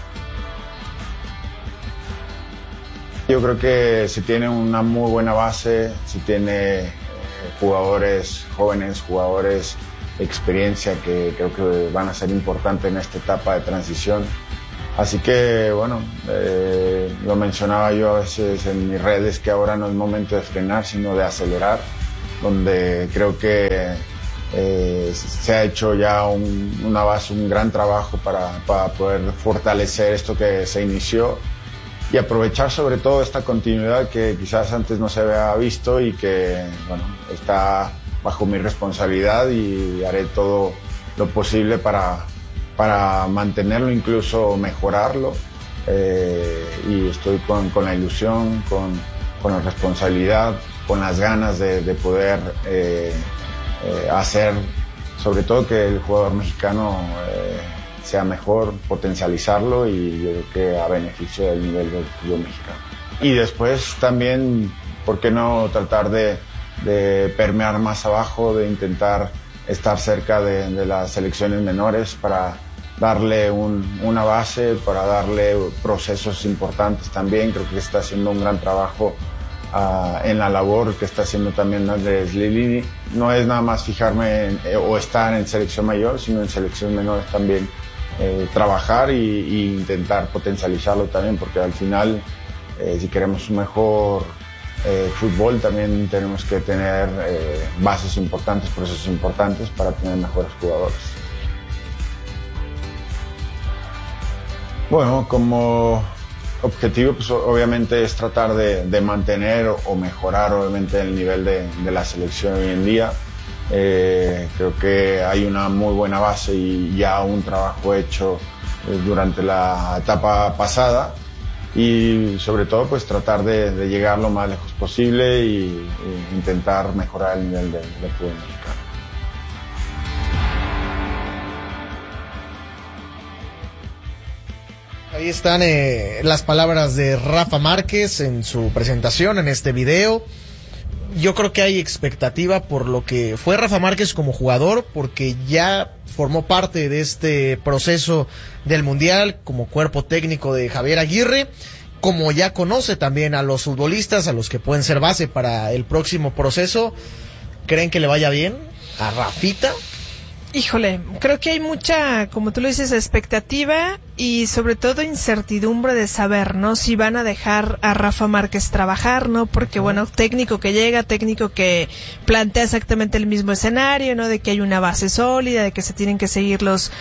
Yo creo que se tiene una muy buena base, se tiene jugadores jóvenes, jugadores de experiencia que creo que van a ser importantes en esta etapa de transición. Así que, bueno, lo mencionaba yo a veces en mis redes, que ahora no es momento de frenar, sino de acelerar, donde creo que se ha hecho ya una base, un gran trabajo para poder fortalecer esto que se inició y aprovechar sobre todo esta continuidad que quizás antes no se había visto y que, bueno, está bajo mi responsabilidad y haré todo lo posible para mantenerlo, incluso mejorarlo, y estoy con la ilusión, con la responsabilidad, con las ganas de poder hacer sobre todo que el jugador mexicano sea mejor, potencializarlo, y yo creo que a beneficio del nivel del fútbol mexicano. Y después también, ¿por qué no tratar de permear más abajo, de intentar estar cerca de las selecciones menores para darle una base, para darle procesos importantes también? Creo que está haciendo un gran trabajo en la labor que está haciendo también Andrés Lilini. No es nada más fijarme o estar en selección mayor, sino en selecciones menores también trabajar y intentar potencializarlo también, porque al final si queremos un mejor fútbol también tenemos que tener bases importantes, procesos importantes para tener mejores jugadores. Bueno, como objetivo, pues obviamente es tratar de mantener o mejorar obviamente el nivel de la selección hoy en día. Creo que hay una muy buena base y ya un trabajo hecho durante la etapa pasada, y sobre todo pues tratar de llegar lo más lejos posible y intentar mejorar el nivel del fútbol mexicano. Ahí están las palabras de Rafa Márquez en su presentación en este video. Yo creo que hay expectativa por lo que fue Rafa Márquez como jugador, porque ya formó parte de este proceso del Mundial como cuerpo técnico de Javier Aguirre, como ya conoce también a los futbolistas, a los que pueden ser base para el próximo proceso. ¿Creen que le vaya bien a Rafita? Híjole, creo que hay mucha, como tú lo dices, expectativa y sobre todo incertidumbre de saber, ¿no? Si van a dejar a Rafa Márquez trabajar, ¿no? Porque, bueno, técnico que llega, técnico que plantea exactamente el mismo escenario, ¿no? De que hay una base sólida, de que se tienen que seguir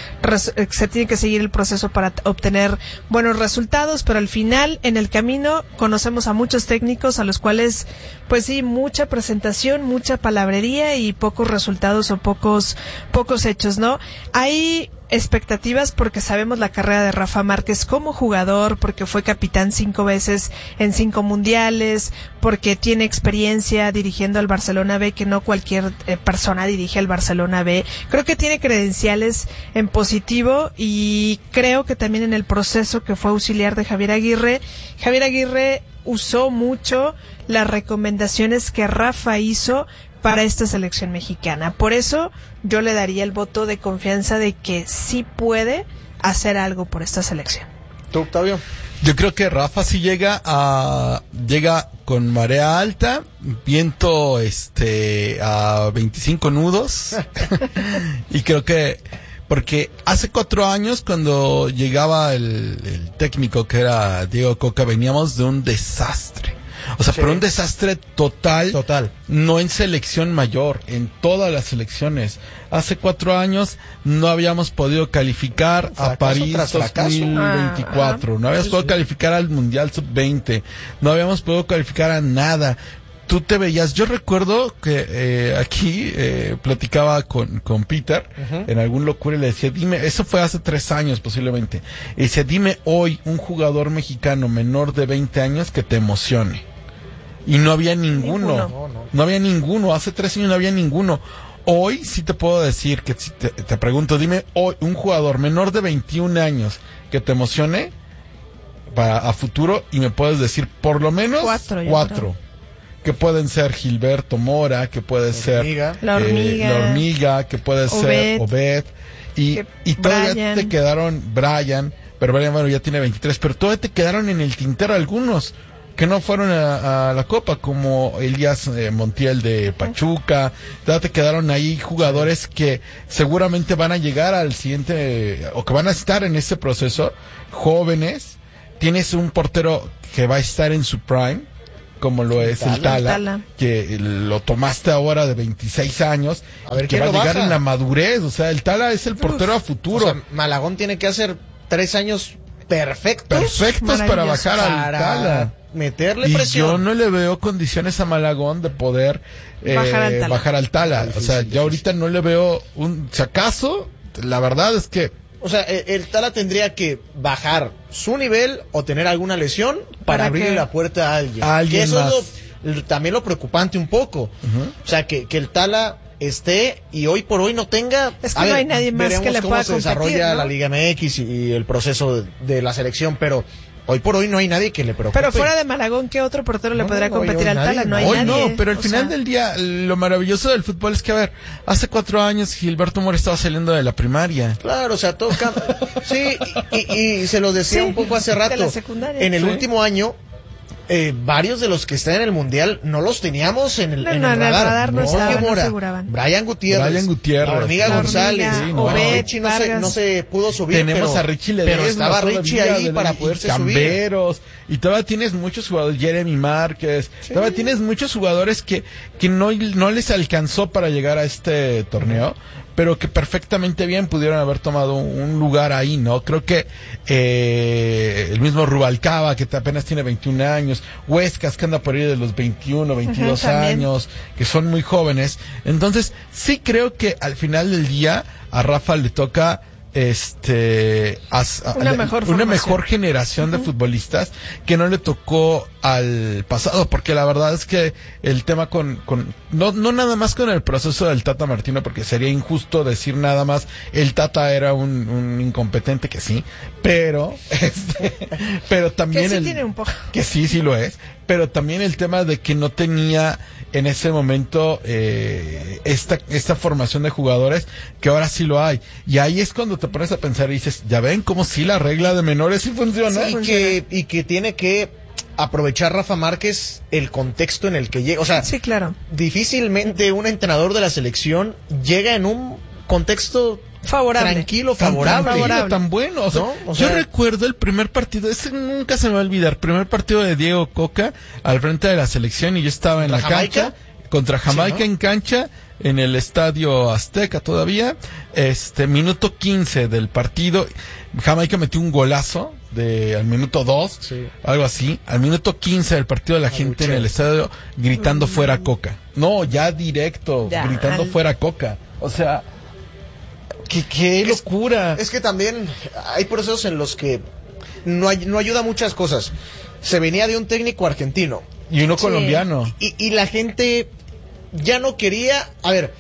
el proceso para obtener buenos resultados, pero al final, en el camino, conocemos a muchos técnicos a los cuales, pues sí, mucha presentación, mucha palabrería y pocos resultados o pocos hechos, ¿no? Hay expectativas porque sabemos la carrera de Rafa Márquez como jugador, porque fue capitán 5 veces en 5 mundiales, porque tiene experiencia dirigiendo al Barcelona B, que no cualquier persona dirige al Barcelona B. Creo que tiene credenciales en positivo, y creo que también en el proceso que fue auxiliar de Javier Aguirre usó mucho las recomendaciones que Rafa hizo para esta selección mexicana. Por eso yo le daría el voto de confianza de que sí puede hacer algo por esta selección. ¿Tú, Octavio? Yo creo que Rafa sí llega con marea alta, viento a 25 nudos y creo que porque hace 4 años cuando llegaba el técnico que era Diego Coca, veníamos de un desastre. O sea, sí, pero un desastre total, no en selección mayor, en todas las selecciones. Hace 4 años no habíamos podido calificar a París 2024, no habíamos podido calificar al Mundial Sub-20, no habíamos podido calificar a nada. Tú te veías, yo recuerdo que aquí platicaba con Peter en algún locura y le decía, dime, eso fue hace 3 años posiblemente, y decía, dime hoy un jugador mexicano menor de 20 años que te emocione. y no había ninguno. No había ninguno. Hace 3 años no había ninguno. Hoy sí te puedo decir que si te pregunto, dime hoy un jugador menor de 21 años que te emocione a futuro y me puedes decir por lo menos 4. Que pueden ser Gilberto Mora, que puede ser La Hormiga, que puede ser Obed, y todavía te quedaron Brian, pero Brian bueno, ya tiene 23, pero todavía te quedaron en el tintero algunos que no fueron a la Copa, como Elías Montiel de Pachuca. Todavía te quedaron ahí jugadores que seguramente van a llegar al siguiente, o que van a estar en ese proceso, jóvenes. Tienes un portero que va a estar en su prime, como lo es el Tala, que lo tomaste ahora de 26 años, a ver, que va a llegar en la madurez. O sea, el Tala es el portero a futuro. O sea, Malagón tiene que hacer 3 años perfectos para bajar al Tala, meterle y presión. yo no le veo condiciones a Malagón de poder bajar al Tala. O sea, yo ahorita no le veo si acaso, la verdad es que o sea, el Tala tendría que bajar su nivel o tener alguna lesión para abrirle la puerta a alguien. Que eso más. Es también lo preocupante un poco. O sea, que el Tala esté y hoy por hoy no tenga. Es que no hay nadie más que le pueda competir, cómo se desarrolla, ¿no?, la Liga MX y el proceso de la selección, pero hoy por hoy no hay nadie que le preocupe. Pero fuera de Malagón, ¿qué otro portero le podría competir al Tala? No hay nadie. No, pero al final del día, lo maravilloso del fútbol es que, a ver, hace 4 años Gilberto Mora estaba saliendo de la primaria. Claro, o sea, todo cambia. Sí, y se lo decía un poco hace rato. De la secundaria. En el último año, varios de los que están en el Mundial no los teníamos en el radar. No figuraban. Brian Gutiérrez, la Hormiga González, Richie no se pudo subir. Tenemos a Richie Ledesma, pero estaba Richie ahí para poderse Camberos, subir. Y todavía tienes muchos jugadores, Jeremy Márquez, todavía tienes muchos jugadores que no les alcanzó para llegar a este torneo, pero que perfectamente bien pudieron haber tomado un lugar ahí, ¿no? Creo que el mismo Rubalcaba, que apenas tiene 21 años, Huescas, que anda por ahí de los 21, 22 años, que son muy jóvenes. Entonces, sí creo que al final del día a Rafa le toca una mejor generación de futbolistas que no le tocó al pasado, porque la verdad es que el tema no nada más con el proceso del Tata Martino, porque sería injusto decir nada más el Tata era un incompetente, que sí, pero también que sí tiene un poco, que sí lo es, pero también el tema de que no tenía en ese momento esta formación de jugadores, que ahora sí lo hay, y ahí es cuando te pones a pensar y dices, ya ven cómo sí la regla de menores sí funciona. Y que tiene que aprovechar Rafa Márquez el contexto en el que llega. O sea, sí, claro, difícilmente un entrenador de la selección llega en un contexto favorable, tranquilo, favorable, tan bueno. O sea, ¿no? O sea, yo recuerdo el primer partido, ese nunca se me va a olvidar, primer partido de Diego Coca al frente de la selección, y yo estaba en la cancha contra Jamaica, sí, ¿no?, en cancha, en el Estadio Azteca todavía, minuto 15 del partido, Jamaica metió un golazo al minuto 2, sí, algo así, al minuto 15 del partido, la gente en el estadio gritando fuera Coca. No, ya directo, gritando fuera Coca. O sea, qué locura. Es que también hay procesos en los que no ayuda muchas cosas. Se venía de un técnico argentino y uno colombiano, y la gente ya no quería, a ver,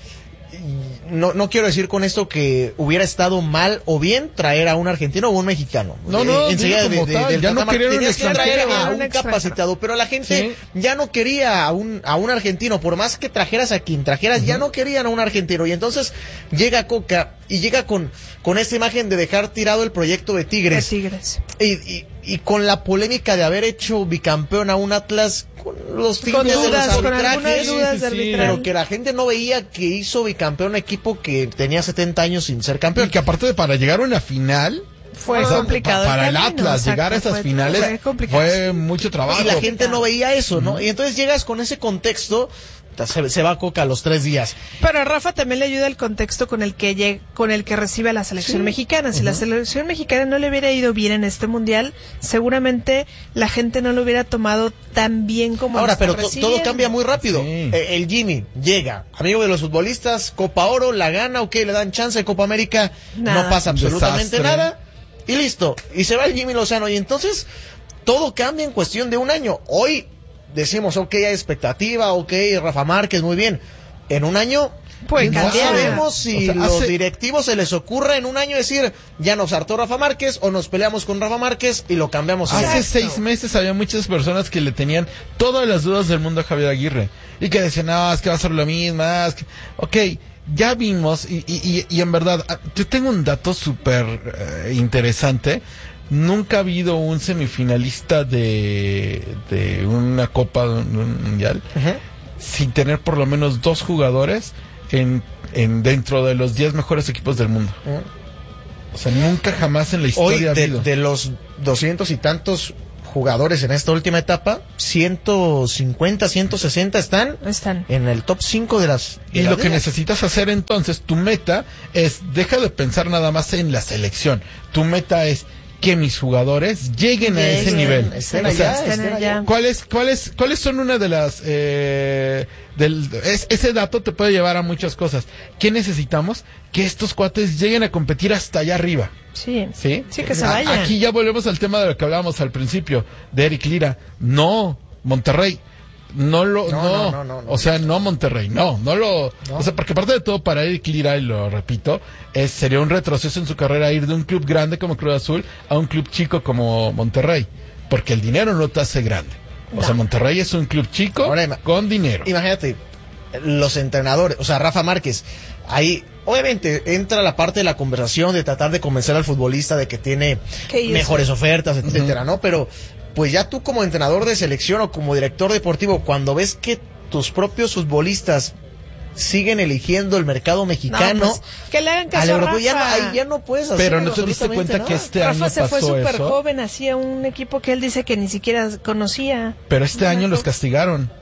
no quiero decir con esto que hubiera estado mal o bien traer a un argentino o un mexicano. No, enseguida ya no querían tenías que traer a un capacitado, pero la gente ya no quería a un argentino, por más que trajeras a quien trajeras, ya no querían a un argentino, y entonces llega Coca y llega con esta imagen de dejar tirado el proyecto de Tigres. Y con la polémica de haber hecho bicampeón a un Atlas con los tintes de los arbitrajes, pero que la gente no veía que hizo bicampeón un equipo que tenía 70 años sin ser campeón. Y que aparte para llegar a una final fue complicado. Para el Atlas, llegar a esas finales fue mucho trabajo. Y la gente no veía eso, ¿no? Y entonces llegas con ese contexto, se va Coca a los 3 días. Pero a Rafa también le ayuda el contexto con el que recibe a la selección mexicana. Si la selección mexicana no le hubiera ido bien en este mundial, seguramente la gente no lo hubiera tomado tan bien como ahora. Pero todo cambia muy rápido. Sí. El Jimmy llega, amigo de los futbolistas, Copa Oro, la gana, le dan chance de Copa América, no pasa absolutamente nada, y listo. Y se va el Jimmy Lozano, y entonces todo cambia en cuestión de un año. Hoy decimos, ok, hay expectativa, ok, Rafa Márquez, muy bien. En un año, Puede no cambiar. sabemos si los directivos se les ocurre en un año decir, ya nos hartó Rafa Márquez, o nos peleamos con Rafa Márquez y lo cambiamos. Hace 6 meses había muchas personas que le tenían todas las dudas del mundo a Javier Aguirre. Y que decían, no, es que va a ser lo mismo, es que... Ok, ya vimos, y en verdad, yo tengo un dato súper interesante. Nunca ha habido un semifinalista de una Copa Mundial sin tener por lo menos 2 jugadores en dentro de los 10 mejores equipos del mundo. O sea, nunca jamás en la historia ha habido. De los 200 y tantos jugadores en esta última etapa, 150, 160 están en el top 5 de las... Y lo que necesitas hacer entonces, tu meta es, deja de pensar nada más en la selección. Tu meta es que mis jugadores lleguen a ese nivel. Estén allá. ¿Cuáles son una de las... ese dato te puede llevar a muchas cosas. ¿Qué necesitamos? Que estos cuates lleguen a competir hasta allá arriba. Sí, que se vayan. Aquí ya volvemos al tema de lo que hablábamos al principio, de Eric Lira. No, Monterrey. No. O sea, no Monterrey, o sea, porque aparte de todo, para Eric Lira, y lo repito, sería un retroceso en su carrera ir de un club grande como Cruz Azul a un club chico como Monterrey, porque el dinero no te hace grande. O sea, Monterrey es un club chico con dinero. Imagínate, los entrenadores, o sea, Rafa Márquez, ahí obviamente entra la parte de la conversación de tratar de convencer al futbolista de que tiene mejores ofertas, etcétera, ¿no? Pero pues ya tú como entrenador de selección o como director deportivo, cuando ves que tus propios futbolistas siguen eligiendo el mercado mexicano, pues, que le hagan caso a Rafa. Ahí ya no puedes hacer. Pero no te diste cuenta que este año Rafa se fue pasó súper eso. joven, hacía un equipo que él dice que ni siquiera conocía. Pero este año los castigaron.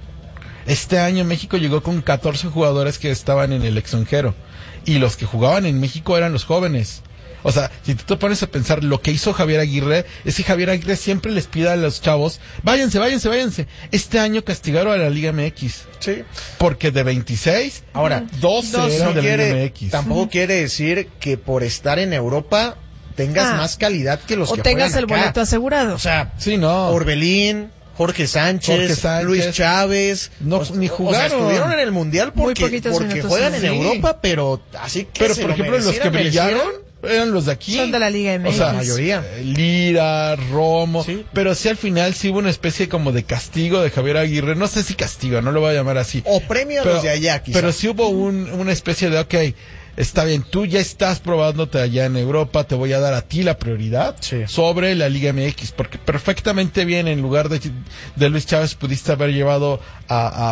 Este año México llegó con 14 jugadores que estaban en el extranjero. Y los que jugaban en México eran los jóvenes. O sea, si tú te pones a pensar lo que hizo Javier Aguirre, es que Javier Aguirre siempre les pide a los chavos, váyanse. Este año castigaron a la Liga MX. Sí. Porque de 26, ahora 12 eran de la Liga MX. Tampoco quiere decir que por estar en Europa tengas más calidad que los que tengas el juegan acá. boleto asegurado. O sea, sí, no. Orbelín, Jorge Sánchez, Luis Chávez, ni jugaron. O sea, estuvieron en el Mundial porque juegan en Europa, pero así que pero por ejemplo los que brillaron eran los de aquí. Son de la Liga MX. O sea, la mayoría. Lira, Romo. Sí. Pero sí al final sí hubo una especie como de castigo de Javier Aguirre. No sé si castigo, no lo voy a llamar así. O premio a los de allá, quizás. Pero sí hubo una especie de, ok, está bien, tú ya estás probándote allá en Europa, te voy a dar a ti la prioridad sobre la Liga MX. Porque perfectamente bien, en lugar de Luis Chávez, pudiste haber llevado a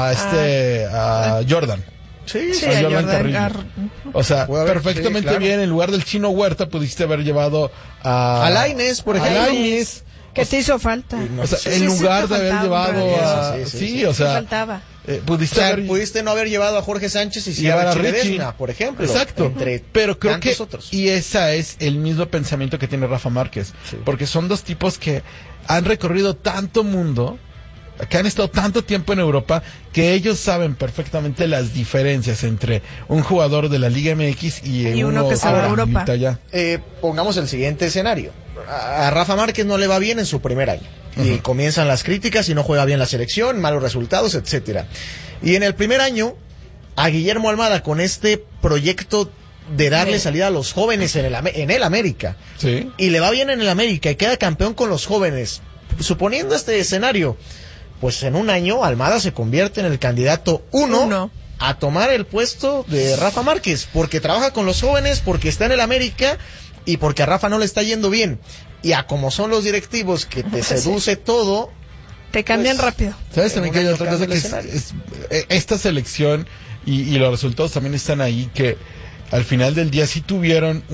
Jordan. Sí, a Jordan. O sea, perfectamente bien, en lugar del Chino Huerta pudiste haber llevado a Lainez, por ejemplo. ¿Qué te hizo falta? O sea, en lugar de haber llevado a... Sí, o sea... faltaba. Pudiste no haber llevado a Jorge Sánchez y llevar a Richie Ledesma, por ejemplo. Exacto. Pero creo que otros. Y ese es el mismo pensamiento que tiene Rafa Márquez, porque son dos tipos que han recorrido tanto mundo, que han estado tanto tiempo en Europa, que ellos saben perfectamente las diferencias entre un jugador de la Liga MX y uno que se va a Europa. Pongamos el siguiente escenario. A Rafa Márquez no le va bien en su primer año. Y comienzan las críticas y no juega bien la selección, malos resultados, etcétera. Y en el primer año, a Guillermo Almada, con este proyecto de darle salida a los jóvenes en el América, y le va bien en el América y queda campeón con los jóvenes, suponiendo este escenario, pues en un año Almada se convierte en el candidato uno a tomar el puesto de Rafa Márquez, porque trabaja con los jóvenes, porque está en el América y porque a Rafa no le está yendo bien. Y a como son los directivos que te seduce todo, te cambian rápido. ¿Sabes también que hay otra cosa que es esta selección y los resultados también están ahí, que al final del día sí tienen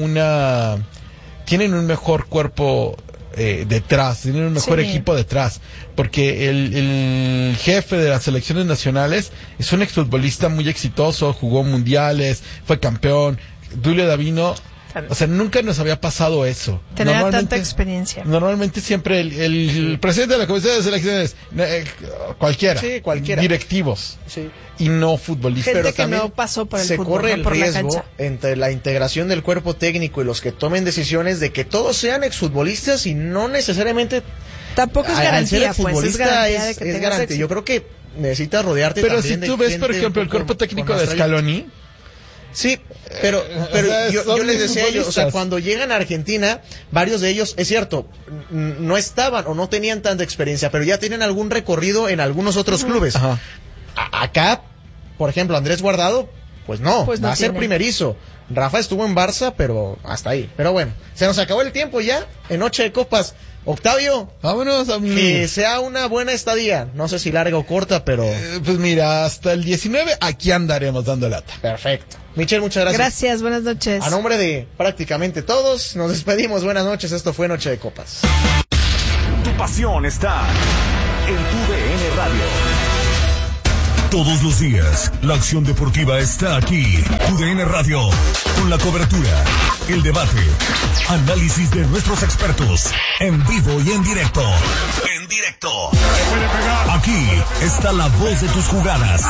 un mejor cuerpo detrás, tienen un mejor equipo detrás, porque el jefe de las selecciones nacionales es un exfutbolista muy exitoso, jugó mundiales, fue campeón. Tulio Davino, o sea, nunca nos había pasado eso. Tenía tanta experiencia. Normalmente siempre el presidente de la Comisión de Selecciones, cualquiera, directivos, y no futbolistas. Gente que no pasó por el fútbol, se corre el por riesgo la cancha. entre la integración del cuerpo técnico y los que tomen decisiones de que todos sean exfutbolistas y no necesariamente Tampoco es garantía, pues es garantía de que es tengas garantía. éxito. Yo creo que necesitas rodearte Pero también si tú ves, por ejemplo, el cuerpo técnico de Scaloni. Sí, pero o sea, yo les decía a ellos, o sea, futbolistas. cuando llegan a Argentina, varios de ellos, es cierto, no estaban o no tenían tanta experiencia, pero ya tienen algún recorrido en algunos otros clubes. Ajá. Acá, por ejemplo, Andrés Guardado, pues no, Pues no va a ser tiene. primerizo. Rafa estuvo en Barça, pero hasta ahí. Pero bueno, se nos acabó el tiempo ya, en Noche de Copas. Octavio, vámonos a que sea una buena estadía. No sé si larga o corta, pero... Pues mira, hasta el 19 aquí andaremos dando lata. Perfecto. Michelle, muchas gracias. Gracias, buenas noches. A nombre de prácticamente todos, nos despedimos. Buenas noches, esto fue Noche de Copas. Tu pasión está en tu DN Radio. Todos los días, la acción deportiva está aquí. UDN Radio, con la cobertura, el debate, análisis de nuestros expertos, en vivo y en directo. En directo. Aquí está la voz de tus jugadas.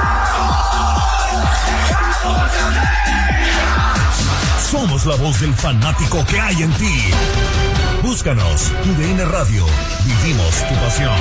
Somos la voz del fanático que hay en ti. Búscanos, UDN Radio. Vivimos tu pasión.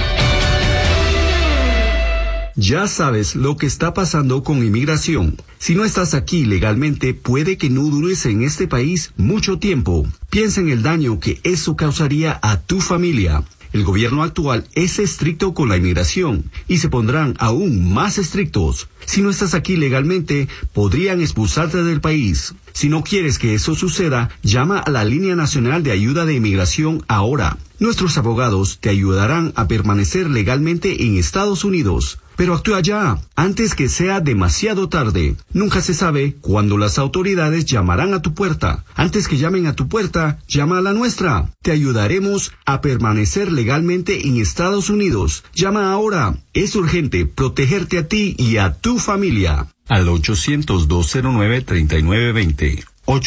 Ya sabes lo que está pasando con inmigración. Si no estás aquí legalmente, puede que no dures en este país mucho tiempo. Piensa en el daño que eso causaría a tu familia. El gobierno actual es estricto con la inmigración y se pondrán aún más estrictos. Si no estás aquí legalmente, podrían expulsarte del país. Si no quieres que eso suceda, llama a la Línea Nacional de Ayuda de Inmigración ahora. Nuestros abogados te ayudarán a permanecer legalmente en Estados Unidos. Pero actúa ya, antes que sea demasiado tarde. Nunca se sabe cuándo las autoridades llamarán a tu puerta. Antes que llamen a tu puerta, llama a la nuestra. Te ayudaremos a permanecer legalmente en Estados Unidos. Llama ahora. Es urgente protegerte a ti y a tu familia. Al 800-209-3920.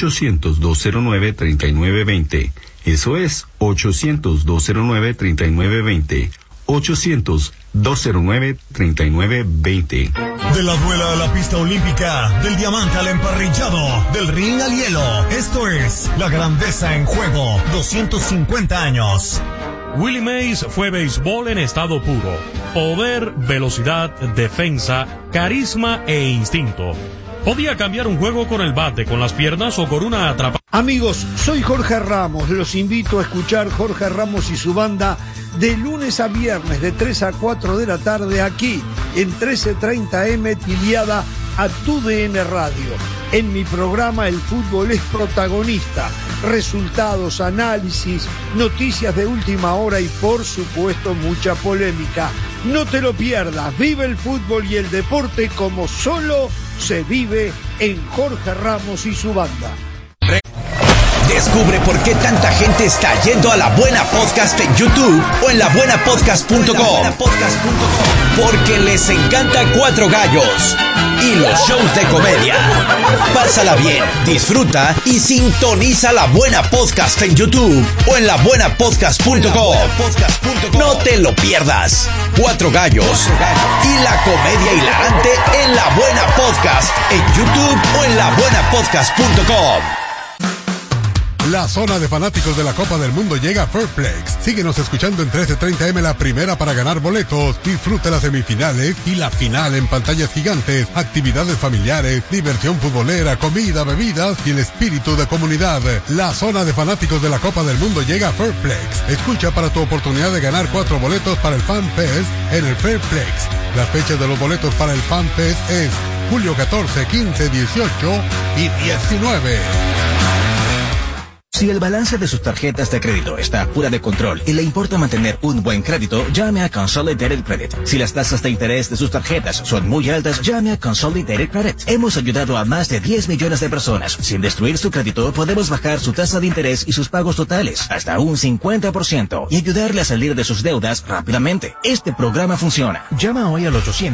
800-209-3920. Eso es 800-209-3920. 800-209-3920. De la duela a la pista olímpica, del diamante al emparrillado, del ring al hielo. Esto es La Grandeza en Juego, 250 años. Willie Mays fue béisbol en estado puro. Poder, velocidad, defensa, carisma e instinto. Podía cambiar un juego con el bate, con las piernas o con una atrapada. Amigos, soy Jorge Ramos. Los invito a escuchar Jorge Ramos y su banda de lunes a viernes de 3 a 4 de la tarde aquí en 1330M Tiliada a TUDN Radio. En mi programa el fútbol es protagonista. Resultados, análisis, noticias de última hora y por supuesto mucha polémica. No te lo pierdas. Vive el fútbol y el deporte como solo se vive en Jorge Ramos y su banda. Descubre por qué tanta gente está yendo a La Buena Podcast en YouTube o en labuenapodcast.com. Porque les encanta Cuatro Gallos y los shows de comedia. Pásala bien, disfruta y sintoniza La Buena Podcast en YouTube o en labuenapodcast.com. No te lo pierdas. Cuatro Gallos y la comedia hilarante en La Buena Podcast en YouTube o en labuenapodcast.com. La zona de fanáticos de la Copa del Mundo llega a Fairplex. Síguenos escuchando en 1330M la primera para ganar boletos. Disfruta las semifinales y la final en pantallas gigantes, actividades familiares, diversión futbolera, comida, bebidas y el espíritu de comunidad. La zona de fanáticos de la Copa del Mundo llega a Fairplex. Escucha para tu oportunidad de ganar 4 boletos para el Fan Fest en el Fairplex. Las fechas de los boletos para el Fan Fest es julio 14, 15, 18 y 19. Si el balance de sus tarjetas de crédito está fuera de control y le importa mantener un buen crédito, llame a Consolidated Credit. Si las tasas de interés de sus tarjetas son muy altas, llame a Consolidated Credit. Hemos ayudado a más de 10 millones de personas. Sin destruir su crédito, podemos bajar su tasa de interés y sus pagos totales hasta un 50% y ayudarle a salir de sus deudas rápidamente. Este programa funciona. Llama hoy al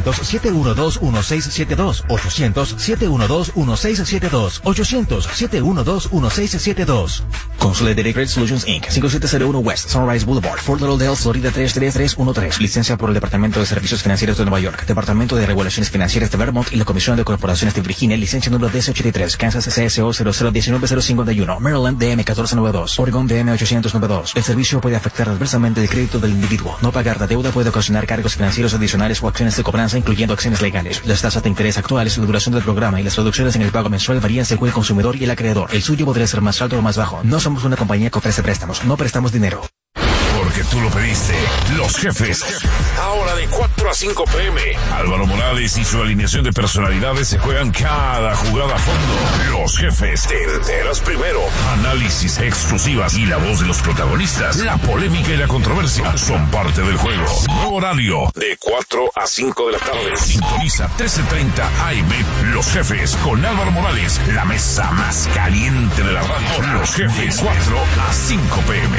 800-712-1672. 800-712-1672. 800-712-1672. Consolidated Credit Solutions Inc. 5701 West Sunrise Boulevard, Fort Lauderdale, Florida 33313. Licencia por el Departamento de Servicios Financieros de Nueva York, Departamento de Regulaciones Financieras de Vermont y la Comisión de Corporaciones de Virginia. Licencia número 1083. Kansas CSO 0019051. Maryland DM 1492. Oregon DM 892. El servicio puede afectar adversamente el crédito del individuo. No pagar la deuda puede ocasionar cargos financieros adicionales o acciones de cobranza, incluyendo acciones legales. Las tasas de interés actuales, la duración del programa y las reducciones en el pago mensual varían según el consumidor y el acreedor. El suyo podría ser más alto o más bajo. No somos una compañía que ofrece préstamos. No prestamos dinero. Porque tú lo pediste. Los Jefes. Ahora de 4 a 5 p.m. Álvaro Morales y su alineación de personalidades se juegan cada jugada a fondo. Los Jefes. Te enteras primero. Análisis, exclusivas y la voz de los protagonistas. La polémica y la controversia son parte del juego. Nuevo horario de 4 a 5 de la tarde. Sintoniza 13:30 AM. Los Jefes con Álvaro Morales. La mesa más caliente de la radio. Los Jefes. 4 a 5 p.m.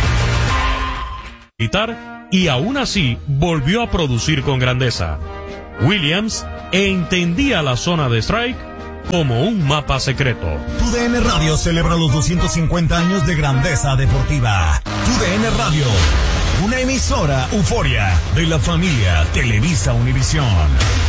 Y aún así volvió a producir con grandeza. Williams entendía la zona de strike como un mapa secreto. TUDN Radio celebra los 250 años de grandeza deportiva. TUDN Radio, una emisora euforia de la familia Televisa Univisión.